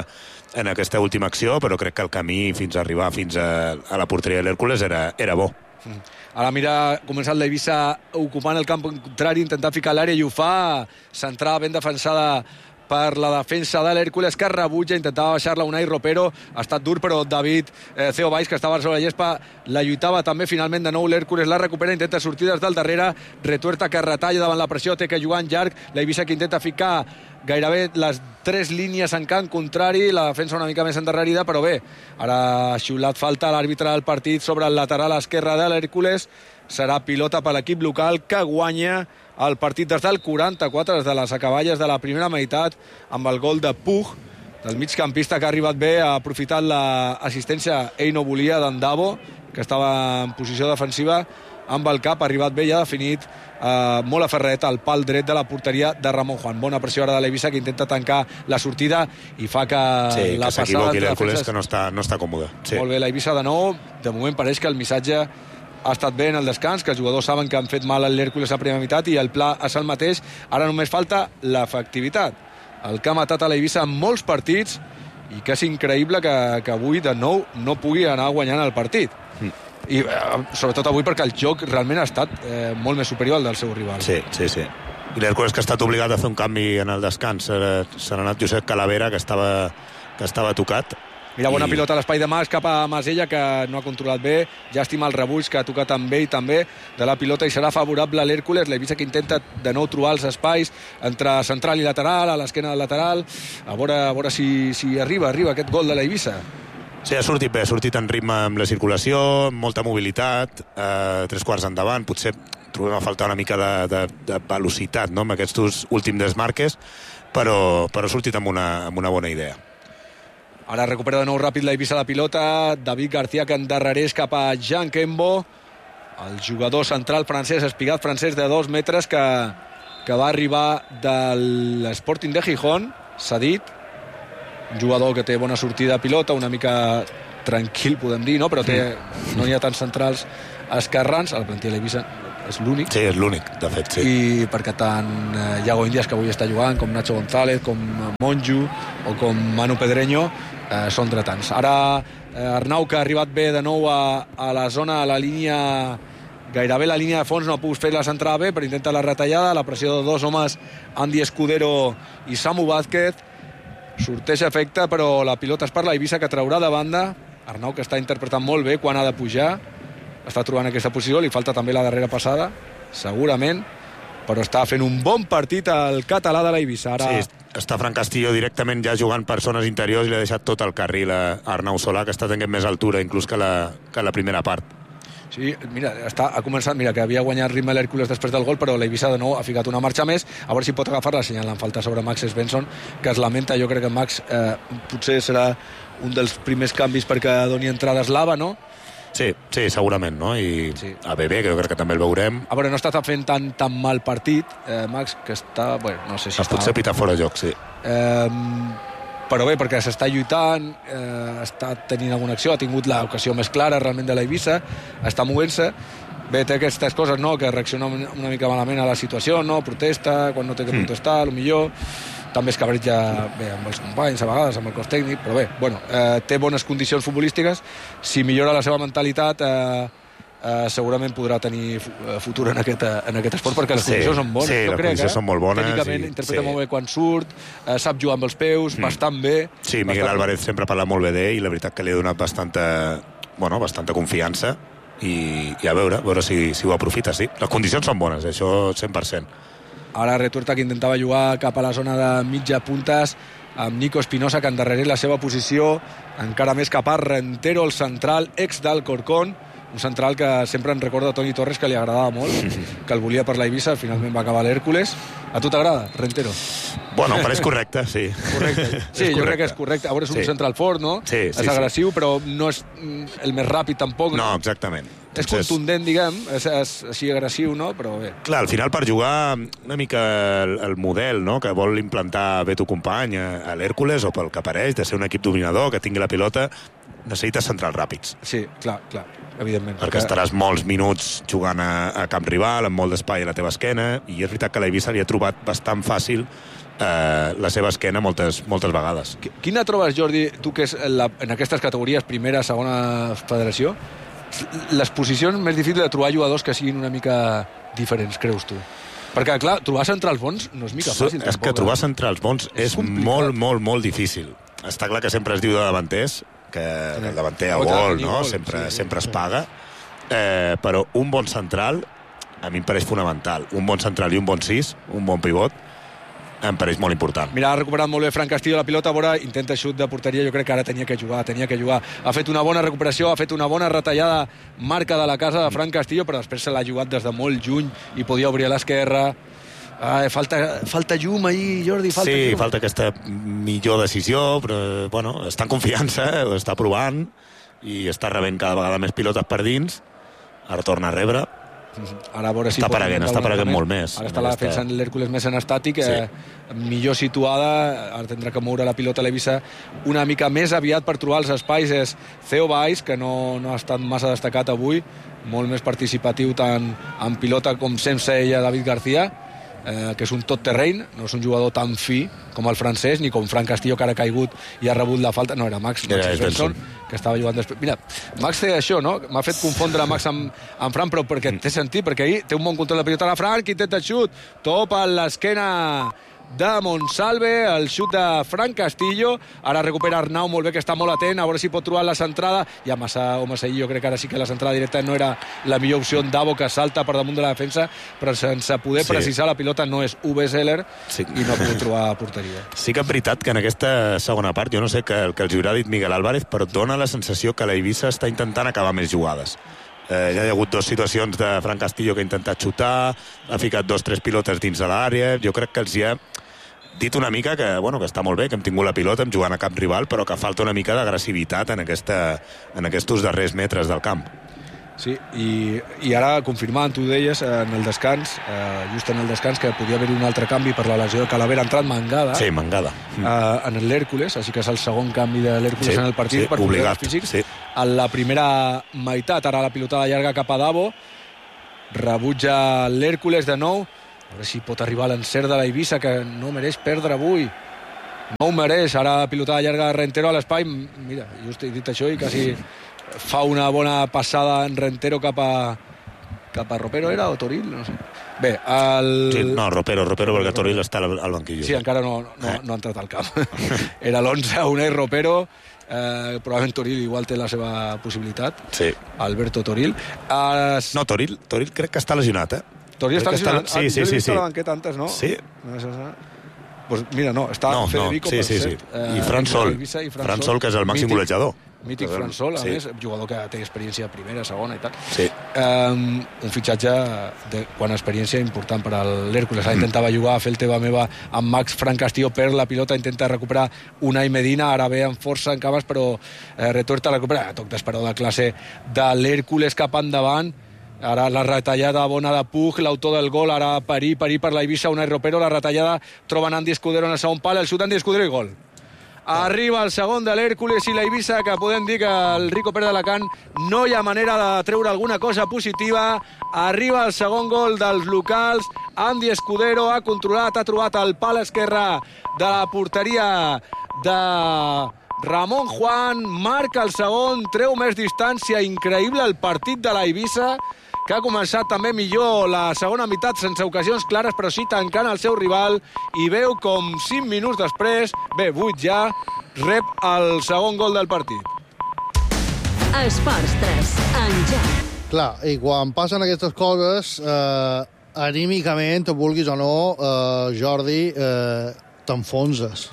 acció, però crec que el camí fins a arribar fins a la porteria de l'Hèrcules era bo. Ara mira, ha començat la Eivissa ocupant el camp contrari, intentant ficar l'àrea, i ho fa, centrada ben defensada per la defensa de l'Hèrcules, que rebutja, intentava baixar-la Unai Ropero, ha estat dur, però David Ceo Valls, que estava sobre la gespa, la lluitava també. Finalment de nou l'Hèrcules la recupera, intenta sortir des del darrere, Retuerta que retalla davant la pressió, té que jugar en llarg, la Eivissa que intenta ficar gairebé les 3 línies en camp contrari, la defensa una mica més endarrerida, però bé, ara ha xiulat falta l'àrbitre del partit sobre el lateral esquerre de l'Hèrcules. Serà pilota per l'equip local, que guanya el partit des del 44, des de les acaballes de la primera meitat, amb el gol de Puig, del migcampista, que ha arribat bé, ha aprofitat l'assistència ell no volia d'en Davo, que estava en posició defensiva amb el cap, ha arribat bé i ha definit molt a ferret al pal dret de la porteria de Ramon Juan. Bona pressió ara de l'Eivissa, que intenta tancar la sortida i fa que la passada... Sí, que l'Hèrcules, que no està còmode. Sí. Molt bé, l'Eivissa de nou. De moment pareix que el missatge ha estat bé en el descans, que els jugadors saben que han fet mal a l'Hèrcules a primera meitat i el pla és el mateix. Ara només falta l'efectivitat. El que ha matat a l'Eivissa en molts partits i que és increïble que avui de nou no pugui anar guanyant el partit. I sobretot avui perquè el joc realment ha estat molt més superior al del seu rival. Sí. I l'Hèrcules que ha estat obligat a fer un canvi en el descans. Se n'ha anat Josep Calavera, que estava tocat. Mira, bona pilota a l'espai de Mas cap a Masella, que no ha controlat bé. Llàstima el rebuig que ha tocat amb ell també de la pilota i serà favorable a l'Hèrcules. L'Eivissa que intenta de nou trobar els espais entre central i lateral, a l'esquena del lateral. A veure si arriba aquest gol de l'Eivissa. Sí, ha sortit bé, ha sortit en ritme amb la circulació, amb molta mobilitat, 3 quarts endavant. Potser trobem a faltar una mica de velocitat, no?, amb aquests últims desmarques, però ha sortit amb una bona idea. Ara recupera de nou ràpid l'Eivissa la pilota. David García que endarrereix cap a Jean Kembo, el jugador central francès, espigat francès de 2 metres que va arribar de l'Sporting de Gijón, cedit. Un jugador que té bona sortida de pilota, una mica tranquil, podem dir, no? Però no n'hi ha tants centrals esquerrans. A la plantilla de l'Eivissa és l'únic. Sí, és l'únic, de fet, sí. I perquè tant Iago Indias, que avui està jugant, com Nacho González, com Monju o com Manu Pedreño, són dretans. Ara Arnau, que ha arribat bé de nou a la zona, a la línia, gairebé la línia de fons, no ha pogut fer la centrada bé, però intenta la retallada, la pressió de 2 homes, Andy Escudero i Samu Vázquez. Sorteix efecte, però la pilota és per l'Eivissa, que traurà de banda. Arnau, que està interpretant molt bé quan ha de pujar, està trobant aquesta posició, li falta també la darrera passada, segurament, però està fent un bon partit al català de l'Eivissa. Ara... Sí, està Fran Castillo directament ja jugant per zones interiors i li ha deixat tot el carril a Arnau Solà, que està tenint més altura inclús que la primera part. Sí, mira, ha començat, que havia guanyat ritme l'Hèrcules després del gol, però l'Eivissa de nou ha ficat una marxa més, a veure si pot agafar-la, assenyalant falta sobre Max Svensson, que es lamenta. Jo crec que Max potser serà un dels primers canvis perquè doni entrada eslava, no? Sí, segurament, no? I sí. A Bebé, que jo crec que també el veurem. A veure, no està fent tan mal partit, Max, que està... Bueno, no sé si està... Potser pita fora de joc, sí. Però bé, perquè s'està lluitant, està tenint alguna acció, ha tingut l'ocasió més clara realment de l'Eivissa, està movent-se. Bé, té aquestes coses, no?, que reacciona una mica malament a la situació, no?, protesta quan no té que protestar, potser també es cabreja bé amb els companys a vegades, amb el cos tècnic, però bé, bueno, té bones condicions futbolístiques. Si millora la seva mentalitat, segurament podrà tenir futur en aquest esport, perquè les condicions són bones. Sí, les condicions són molt bones. Tècnicament interpreta molt bé quan surt, sap jugar amb els peus, bastant bé. Sí, Miguel Álvarez sempre parla molt bé d'ell i la veritat que li ha donat bastanta confiança i a veure si ho aprofita, sí. Les condicions són bones, això 100%. Ara Retuerta, que intentava jugar cap a la zona de mitja puntes amb Nico Espinosa, que endarrereix la seva posició encara més cap a Rentero, el central ex d'Alcorcón, un central que sempre en recorda Toni Torres, que li agradava molt, que el volia per l'Eivissa, finalment va acabar l'Hèrcules. A tu t'agrada, Rentero? Bueno, pareix correcte, sí. Correcte. Sí, jo crec que és correcte. A veure, és un central fort, no? Sí, és agressiu, però no és el més ràpid tampoc. No, exactament. És contundent, diguem, és així agressiu, no? Però bé. Clar, al final per jugar una mica el model, no?, que vol implantar Beto Company a l'Hèrcules, o pel que apareix, de ser un equip dominador, que tingui la pilota, necessites centrals ràpids. Sí, clar, evidentment. Perquè estaràs molts minuts jugant a camp rival, amb molt d'espai a la teva esquena, i és veritat que l'Eivissa li ha trobat bastant fàcil la seva esquena moltes vegades. Quina trobes, Jordi, tu que és en aquestes categories, primera, segona federació, les posicions més difícils de trobar jugadors que siguin una mica diferents, creus tu? Perquè, clar, trobar centrals bons no és mica fàcil. És que trobar centrals bons és molt difícil. Està clar que sempre es diu de davanters, que el davanter a gol, no? Sempre es paga, però un bon central a mi em pareix fonamental. Un bon central i un bon 6, un bon pivot, em pareix molt important. Mira, ha recuperat molt bé Fran Castillo la pilota, a veure, intenta xut de porteria, jo crec que ara tenia que jugar. Ha fet una bona recuperació, ha fet una bona retallada, marca de la casa de Fran Castillo, però després se l'ha jugat des de molt lluny i podia obrir a l'esquerra. Falta llum ahir, Jordi, falta llum. Falta aquesta millor decisió, però bueno, està en confiança, ho està provant i està rebent cada vegada més pilotes per dins. Ara torna a rebre. Ara a veure si està apareguent molt més. Ara està la defensa en l'Hèrcules més en estàtic, millor situada, ara tindrà que moure la pilota a l'Eivissa una mica més aviat per trobar els espais. És Theo Valls, que no ha estat massa destacat avui, molt més participatiu tant en pilota com sense ella David García, que és un tot terreny, no és un jugador tan fi com el francès, ni com Fran Castillo, que ara ha caigut i ha rebut la falta. No, era Max Svensson, que estava jugant després. Mira, Max té això, no? M'ha fet confondre Max amb Fran, però perquè té sentit, perquè ahir té un bon control de pilota a la Fran, que intenta xut, top a l'esquena de Monsalve, el xut de Fran Castillo. Ara recupera Arnau molt bé, que està molt atent, a veure si pot trobar la centrada. I a massa homes ahir, jo crec que ara sí que la centrada directa no era la millor opció. Davo, que salta per damunt de la defensa, però sense poder precisar la pilota. No és Uwe Seller i no ha pogut trobar porteria. Sí que és veritat que en aquesta segona part, jo no sé que els hi haurà dit Miguel Álvarez, però dona la sensació que la Eivissa està intentant acabar més jugades. Ja hi ha hagut 2 situacions de Fran Castillo que ha intentat xutar, ha ficat 2-3 pilotes dins de l'àrea. Jo crec que els hi ha dit una mica que està molt bé, que hem tingut la pilota, hem jugat a camp rival, però que falta una mica d'agressivitat en aquests darrers metres del camp. Sí, i ara confirmant, tu deies, en el descans, just en el descans, que podia haver un altre canvi per la lesió de Calavera. Ha entrat Mangada. Sí, Mangada. En l'Hèrcules, així que és el segon canvi de l'Hèrcules en el partit, per obligat, físics. En la primera meitat, ara la pilotada llarga cap a Davo, rebutja l'Hèrcules de nou, a veure si pot arribar a l'encert de la Eivissa, que no mereix perdre avui. No ho mereix. Ara la pilotada llarga de Rentero a l'espai. Mira, just he dit això i quasi fa una bona passada en Rentero cap a Ropero, era, o Toril? No sé. Bé, Ropero, perquè Toril està al banquillo. Sí, encara no ha entrat al camp. Era l'11, Unai Ropero. Probablement Toril igual té la seva possibilitat. Sí. Alberto Toril. No, Toril crec que està lesionat, Toril està lesionat? Sí. Jo l'he vist a la banqueta antes, no? Sí. Pues mira, no, està Federico per set. I Fran Sol, que és el màxim golejador. Mític Fran Sol, a més, jugador que té experiència de primera, segona i tal. Sí. Un fitxatge de quant a experiència important per a l'Hèrcules. Intentava jugar a fer el teva meva amb Max Fran Castillo per la pilota, intenta recuperar Unai Medina, ara ve amb força en cames, però retuerta la recupera. Toc d'esperó de classe de l'Hèrcules cap endavant. Ara la retallada bona de Puig, l'autor del gol, ara parir per la Eivissa, Unai Ropero, la retallada, troben Andy Escudero en el segon pal, el xut d'Andy Escudero i gol. Arriba el segon de l'Hèrcules i la Eivissa, que podem dir que el Rico Pérez d'Alacant no hi ha manera de treure alguna cosa positiva. Arriba el segon gol dels locals, Andy Escudero ha controlat, ha trobat el pal esquerre de la porteria de Ramon Juan, marca el segon, treu més distància, increïble el partit de la Eivissa, que ha començat també millor la segona meitat, sense ocasions clares, però sí tancant el seu rival, i veu com 5 minuts després, 8 ja, rep el segon gol del partit. Esports 3, en joc. Clar, i quan passen aquestes coses, anímicament, vulguis o no, Jordi, t'enfonses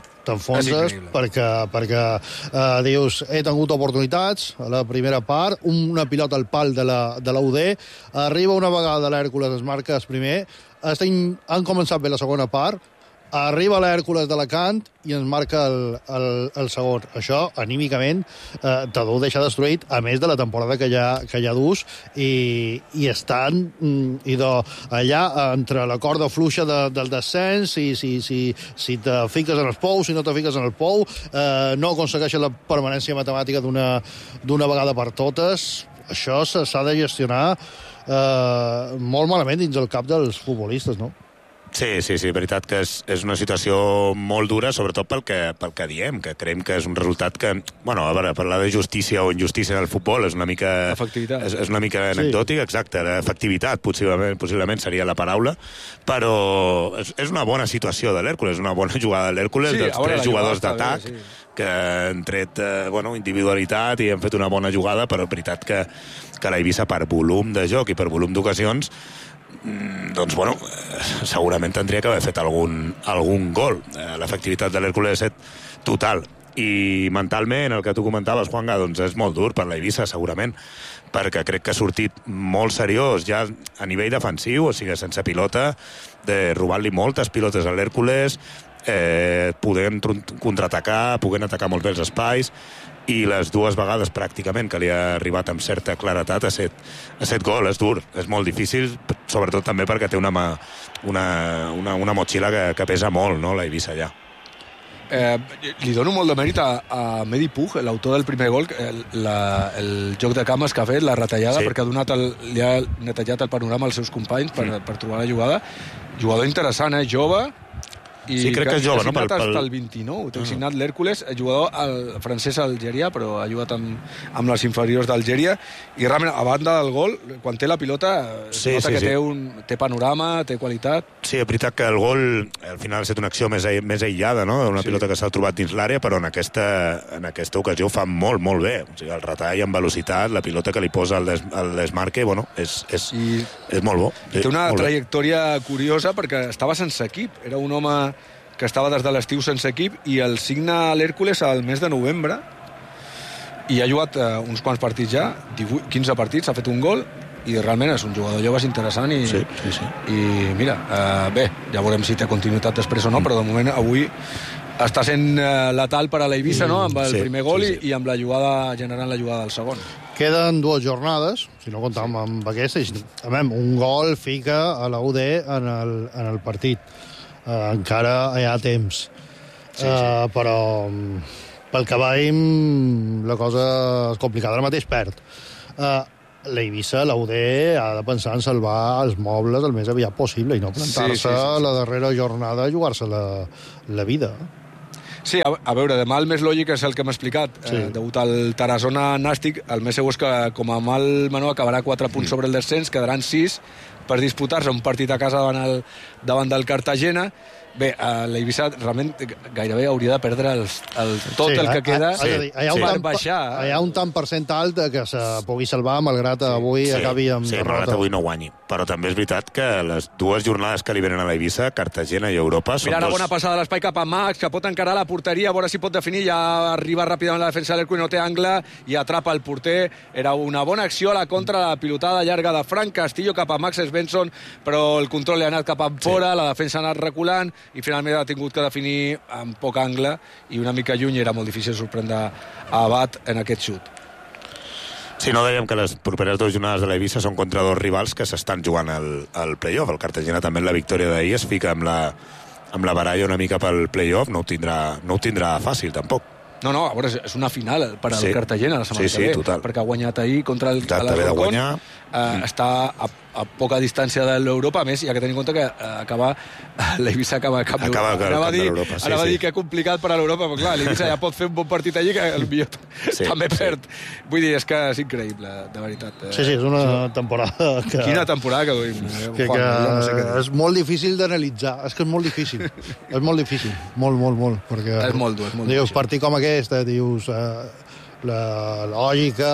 perquè dius, he tingut oportunitats a la primera part, una pilota al pal de la UD, arriba una vegada l'Hèrcules, es marca el primer, han començat bé la segona part, arriba l'Hèrcules d'Alacant i ens marca el segon. Això, anímicament, te deu deixar destruït, a més de la temporada que ja dus, i estan allà entre la corda fluixa del descens, si te fiques en el pou, si no te fiques en el pou, no aconsegueixen la permanència matemàtica d'una vegada per totes. Això s'ha de gestionar molt malament dins el cap dels futbolistes, no? Sí, veritat que és una situació molt dura, sobretot pel que diem, que creiem que és un resultat que, a veure, parlar de justícia o injustícia en el futbol és una mica... Efectivitat. És una mica anecdòtic, exacte, d'efectivitat, possiblement seria la paraula, però és una bona situació de l'Hèrcules, una bona jugada de l'Hèrcules, dels 3 jugadors d'atac, que han tret individualitat i han fet una bona jugada, però és veritat que la Eivissa, per volum de joc i per volum d'ocasions, doncs, segurament tindria que haver fet algun gol. L'efectivitat de l'Hèrcules és total. I mentalment, el que tu comentaves, Juanga, doncs és molt dur per la Eivissa, segurament, perquè crec que ha sortit molt seriós ja a nivell defensiu, o sigui, sense pilota, de robar-li moltes pilotes a l'Hèrcules, podent contraatacar, podent atacar molt bé els espais, i les dues vegades pràcticament que li ha arribat amb certa claretat a set gol. És dur, és molt difícil, sobretot també perquè té una motxilla que pesa molt, no?, la Eivissa allà. Li dono molt de mèrit a Mehdi Puig, l'autor del primer gol, el joc de cames que ha fet, la retallada, perquè li ha netejat el panorama als seus companys per trobar la jugada. Jugador interessant, jove, i sí, crec que és jove, no? Signat hasta el 29, té signat l'Hèrcules, jugador francès a Algèria, però ha jugat amb les inferiors d'Algèria, i realment, a banda del gol, quan té la pilota, nota que té panorama, té qualitat. Sí, és veritat que el gol al final ha estat una acció més aïllada, no?, una pilota que s'ha trobat dins l'àrea, però en aquesta ocasió fa molt, molt bé. O sigui, el retall amb velocitat, la pilota que li posa al desmarque, bueno, és molt bo. Té una trajectòria curiosa perquè estava sense equip, era un home que estava des de l'estiu sense equip, i el signa l'Hèrcules al mes de novembre, i ha jugat uns quants partits ja, 15 partits, ha fet un gol, i realment és un jugador jove interessant, i mira, bé, ja veurem si té continuïtat després o no, però de moment avui està sent letal per a l'Eivissa, no?, amb el primer gol i amb la jugada, generant la jugada del segon. Queden 2 jornades, si no comptam amb aquesta, i un gol fica a la UD en el partit. Encara hi ha temps. Però pel que veiem la cosa és complicada. Ara mateix perd. L'Eivissa, la UD, ha de pensar en salvar els mobles el més aviat possible i no plantar-se la darrera jornada a jugar-se la vida. Sí, a veure, demà el més lògic és el que hem explicat. Degut al Tarazona Nàstic, el més segur és que com a mal menor acabarà 4 punts sobre el descens, quedaran 6 per disputar-se un partit a casa davant del Cartagena. Bé, l'Eivissa realment gairebé hauria de perdre tot el que queda per baixar. Hi ha un tant percent alt que se pugui salvar, malgrat avui acabi amb derrota. Malgrat avui no guanyi. Però també és veritat que les 2 jornades que li venen a l'Eivissa, Cartagena i Europa... Mira, la bona passada de l'espai cap a Max, que pot encarar la porteria, a veure si pot definir, ja arriba ràpidament la defensa de l'Hèrcules, no té angle, i atrapa el porter. Era una bona acció a la contra, la pilotada llarga de Frank Castillo cap a Max Svensson, però el control li ha anat cap a fora, la defensa ha anat reculant, i finalment ha tingut que definir amb poc angle i una mica lluny, era molt difícil sorprendre a Abad en aquest xut. Sí, no dèiem que les properes 2 jornades de l'Eivissa són contra 2 rivals que s'estan jugant al play-off. El Cartagena també en la victòria d'ahir es fica amb la baralla una mica pel play-off, no ho tindrà fàcil tampoc. No, a veure, és una final per al Cartagena la setmana que ve, total. Perquè ha guanyat ahir contra l'Alcorcón, està a poca distància de l'Europa, a més, hi ha que tenir en compte que l'Eivissa acaba a l'Europa. Anava a dir que és complicat per a l'Europa, però clar, l'Eivissa ja pot fer un bon partit allí que potser també perd. Vull dir, és que és increïble, de veritat. Sí, és una temporada que... Quina temporada que duim. Que és molt difícil d'analitzar, és que és molt difícil. És molt difícil, molt, perquè... És molt dur, dius, partit com aquest, dius... la lògica,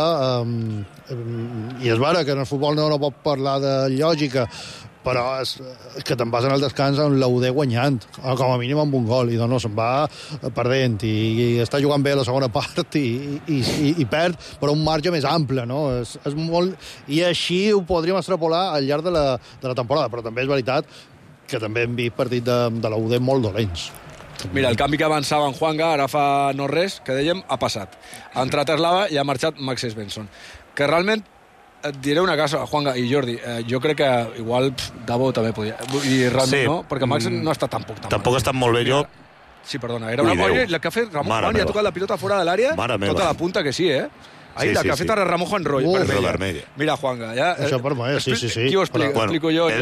i és vera que en el futbol no pot parlar de lògica, però és que te'n vas en el descans amb l'UD guanyant, com a mínim amb un gol, i se'n va perdent, i està jugant bé a la segona part, i perd per un marge més ample, no? És molt... I així ho podríem extrapolar al llarg de la temporada, però també és veritat que també hem vist partits de l'UD molt dolents. Mira, el canvi que avançava en Juanga, ara fa no res, que dèiem, ha passat. Ha entrat Eslava i ha marxat Max Svensson. Que realment, et diré una cosa, Juanga i Jordi, jo crec que igual Davo també podia... I realment no, perquè Max no està tampoc ha estat molt bé, jo... Sí, perdona, era una bona... La que ha fet Ramon Juan i ha tocat la pilota fora de l'àrea, tota la punta que sí, Ahí la que ha fet ara Ramon Juan Vermella. Mira, Juanga, ja... Això per mi, sí. Qui ho explica? Ho explico jo.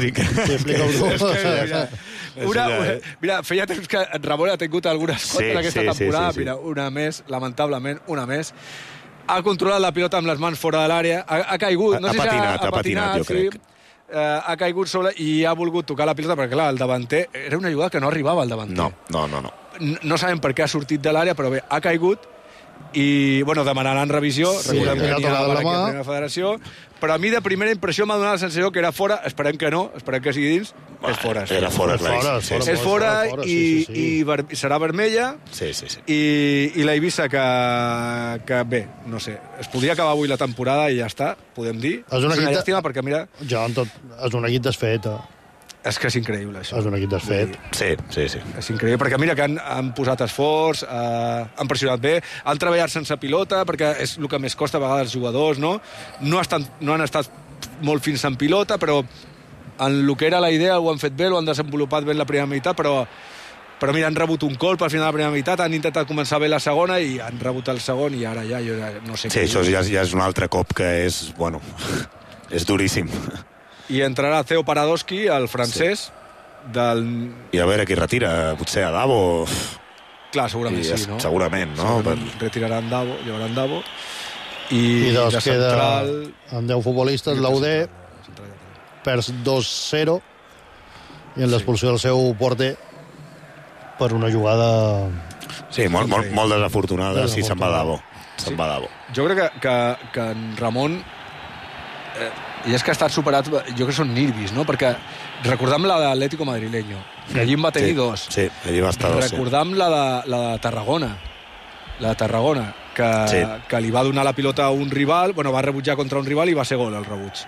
Mira, feia temps que Ramon ha tingut algunes coses en aquesta temporada. Mira, una més, lamentablement, una més. Ha controlat la pilota amb les mans fora de l'àrea, ha caigut, no sé si ha patinat, jo crec. Ha caigut sobre i ha volgut tocar la pilota, perquè clar, el davanter, era una jugada que no arribava al davanter. No. No sabem per què ha sortit de l'àrea, però bé, ha caigut i, bueno, demanaran revisió, recordem que aquí a la Primera Federació, però a mi de primera impressió m'ha donat la sensació que era fora, esperem que no, esperem que sigui dins, és fora. Era fora, és fora i serà vermella, i la Eivissa que bé, no sé, es podria acabar avui la temporada i ja està, podem dir. És una llàstima perquè, mira... És un equip desfet. És que és increïble, això. És un equip desfet. Sí. És increïble, perquè mira que han posat esforç, han pressionat bé, han treballat sense pilota, perquè és el que més costa a vegades als jugadors, no? No han estat molt fins en pilota, però en el que era la idea ho han fet bé, ho han desenvolupat bé en la primera meitat, però mira, han rebut un colp al final de la primera meitat, han intentat començar bé la segona i han rebut el segon i ara ja no sé què. Sí, això ja és un altre cop que és, bueno, és duríssim. I entrarà Theo Paradoski, el francès, I a veure qui retira, potser a Davo. Clar, segurament sí, no? Segurament, no? Retiraran Davo, llevaran Davo. I doncs de queda central... amb 10 futbolistes, l'UD perd 2-0 i en l'expulsió del seu porter per una jugada... Sí, molt desafortunada, sí, se'n va Davo. Jo crec que en Ramon... I és que ha estat superat, jo crec que són nervis, no? Perquè recordam la d'Atlético Madrileño, que allí en va tenir dos. Sí, allí va estar dos. Recordam la de Tarragona, que li va donar la pilota a un rival, bueno, va rebutjar contra un rival i va ser gol el rebuig.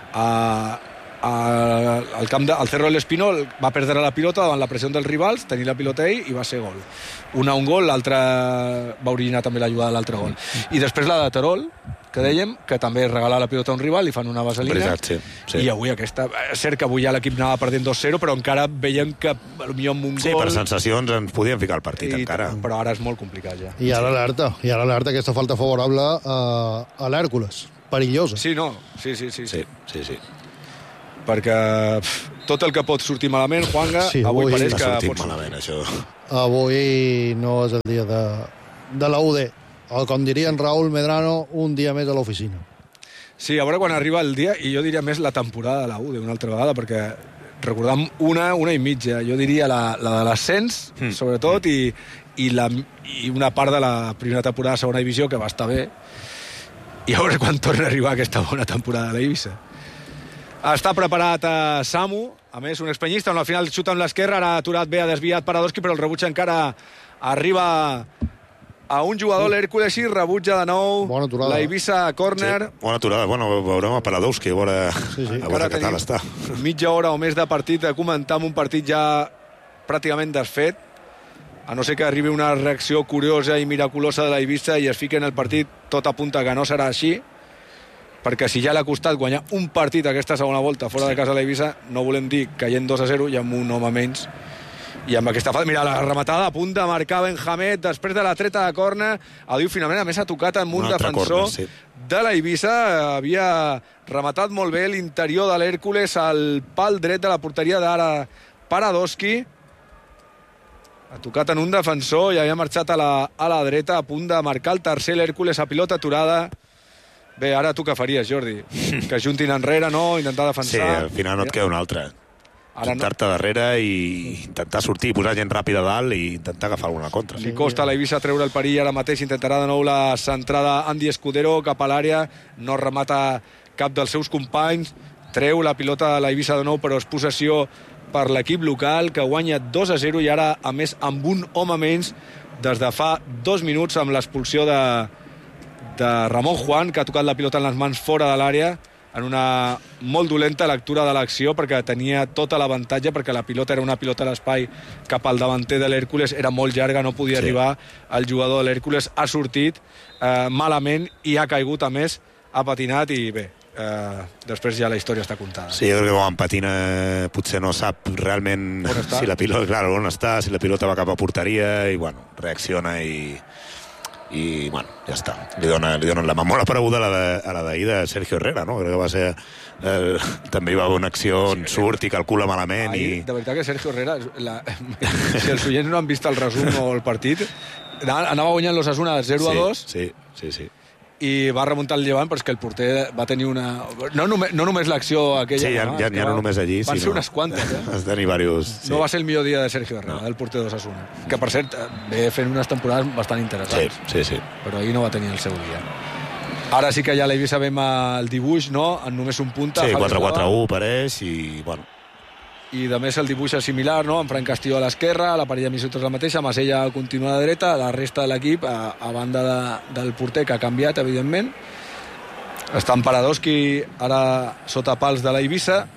Al camp del Cerro del Espino va perdre la pilota davant la pressió dels rivals, tenir la pilota ell i va ser gol. Un gol, l'altre va originar també la jugada de l'altre gol. I després la de Terol, que dèiem, que també regala la pilota a un rival i fan una vaselina. I avui aquesta... És cert que avui ja l'equip anava perdent 2-0, però encara veiem que potser amb un gol... Sí, per sensacions ens podien ficar el partit encara. Però ara és molt complicat ja. I ara l'alerta, aquesta falta favorable a l'Hèrcules. Perillosa. Sí, no. Sí. Perquè tot el que pot sortir malament, Juanga, avui pareix que pot sortir malament, això. Avui no és el dia de la UD. O com diria en Raúl Medrano, un dia més a l'oficina. Sí, a veure quan arriba el dia, i jo diria més la temporada de la UD una altra vegada, perquè recordam una i mitja, jo diria la de l'ascens, sobretot, i una part de la primera temporada de segona divisió, que va estar bé, i a veure quan torna a arribar aquesta bona temporada de l'Eivissa. Està preparat Samu, a més un expenyista, on al final xuta amb l'esquerra, ara ha aturat bé, ha desviat Paradoski, però el rebuig encara arriba a un jugador, l'Hèrcules, i rebutja de nou la Eivissa córner. Sí, bona aturada, bueno, veurem a Paradoski, a veure què tal està. Mitja hora o més de partit, de comentar amb un partit ja pràcticament desfet, a no ser que arribi una reacció curiosa i miraculosa de la Eivissa i es fiqui en el partit, tot apunta que no serà així, perquè si ja l'ha costat guanyar un partit aquesta segona volta fora de casa de l'Eivissa, no volem dir caient 2-0 i amb un home menys. I amb aquesta falta, mira, la rematada a punt de marcar Benjamet després de la treta de córner. El diu finalment, a més ha tocat amb un defensor de la Eivissa, havia rematat molt bé l'interior de l'Hèrcules al pal dret de la porteria d'ara Paradoski, ha tocat en un defensor i havia marxat a la dreta, a punt de marcar el tercer, l'Hèrcules a pilota aturada. Bé, ara tu què faries, Jordi? Que juntin enrere, no? Intentar defensar. Sí, al final no et queda una altra. Juntar-te darrere i intentar sortir, posar gent ràpida a dalt i intentar agafar alguna contra. Li costa a l'Eivissa treure el perill ara mateix, intentarà de nou la centrada Andy Escudero cap a l'àrea, no remata cap dels seus companys, treu la pilota de l'Eivissa de nou, però és possessió per l'equip local, que guanya 2-0 i ara, a més, amb un home menys des de fa 2 minuts amb l'expulsió de Ramon Juan, que ha tocat la pilota en les mans fora de l'àrea, en una molt dolenta lectura de l'acció, perquè tenia tota l'avantatge, perquè la pilota era una pilota a l'espai cap al davanter de l'Hèrcules, era molt llarga, no podia arribar al jugador de l'Hèrcules, ha sortit malament i ha caigut, a més, ha patinat i bé, després ja la història està contada. Sí, jo crec que quan patina potser no sap realment si la pilota, clar, on està, si la pilota va cap a porteria i bueno, reacciona i bueno, ja està. Li donen la mà. Molt apareguda a la d'ahir de Sergio Herrera, no? Crec que va ser... també hi va haver una acció on surt i calcula malament. De veritat que Sergio Herrera... Si els oients no han vist el resum o el partit, anava guanyant l'Osasuna 0-2. Sí. I va remuntar el Llevant, però és que el porter va tenir una... No només l'acció aquella... Sí, ja no només allí, van ser unes quantes, Has tenir diversos... No va ser el millor dia de Sergio Herrera, del porter d'Osasuna. Que, per cert, ve fent unes temporades bastant interessants. Sí. Però ahir no va tenir el seu dia. Ara sí que ja l'Eivissa veiem el dibuix, no? En només un punta. Sí, 4-4-1 pareix i, bueno... I de més el dibuix és similar, no? En Fran Castillo a l'esquerra, la parella de Misuto és la mateixa, Masella continua a dreta, la resta de l'equip a banda del porter, que ha canviat, evidentment. Està en Paradoski ara sota pals de l'Eivissa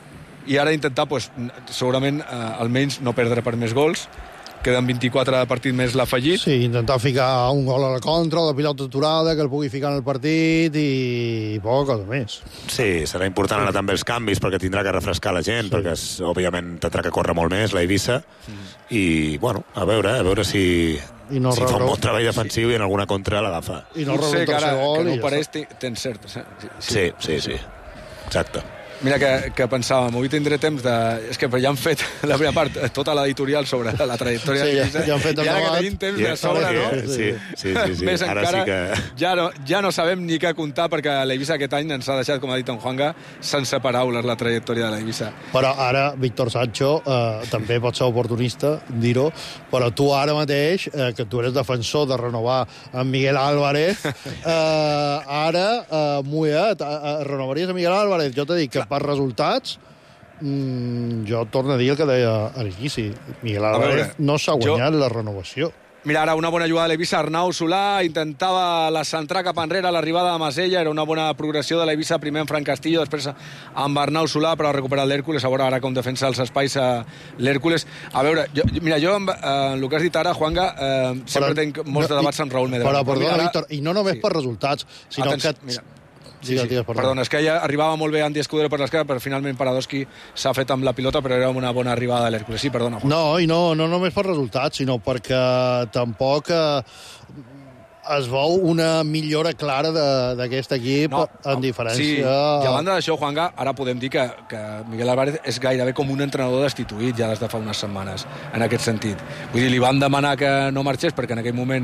i ara intentar, pues, segurament, almenys no perdre per més gols. Queden 24 partits més l'afegit. Sí, intentar ficar un gol a la contra, o de pilota aturada, que el pugui ficar en el partit, i poca cosa més. Sí, serà important ara també els canvis, perquè tindrà que refrescar la gent, perquè òbviament tindrà que córrer molt més la Eivissa, i, bueno, a veure si fa un bon treball defensiu i en alguna contra l'agafa. I no rebre un tercer gol. Que no ho pareix, tens cert. Sí. Exacte. Mira que pensàvem, avui tindré temps de... És que ja han fet la primera part, tota l'editorial sobre la trajectòria de l'Eivissa, ja han fet i ara que tenim temps de sobre, no? Sí. Més ara encara, sí que... ja no sabem ni què comptar, perquè l'Eivissa aquest any ens ha deixat, com ha dit en Juanga, sense paraules la trajectòria de l'Eivissa. Però ara, Víctor Sancho, també pot ser oportunista, dir-ho, però tu ara mateix, que tu eres defensor de renovar en Miguel Álvarez, ara, renovaries a Miguel Álvarez? Jo t'he dit que per resultats, jo torno a dir el que deia a l'inici. Miguel Álvarez no s'ha guanyat la renovació. Mira, ara una bona jugada de l'Eivissa. Arnau Solà intentava la centrar cap enrere, l'arribada de Masella, era una bona progressió de l'Eivissa, primer amb Fran Castillo, després amb Arnau Solà, però ha recuperat l'Hèrcules, a veure ara com defensa els espais a l'Hèrcules. A veure, jo amb el que has dit ara, Juanga, sempre tenc molts de debats amb Raúl Medrano. Però perdona, Víctor, i no només per resultats, sinó que... Perdona, és que ja arribava molt bé Andy Escudero per l'esquerra, però finalment Paradowski s'ha fet amb la pilota, però era una bona arribada de l'Hèrcules. Sí, perdona, Juan. No, i no només per resultats, sinó perquè tampoc es veu una millora clara d'aquest equip en diferència... Sí, i a banda d'això, Juanga, ara podem dir que Miguel Álvarez és gairebé com un entrenador destituït ja des de fa unes setmanes, en aquest sentit. Vull dir, li van demanar que no marxés perquè en aquell moment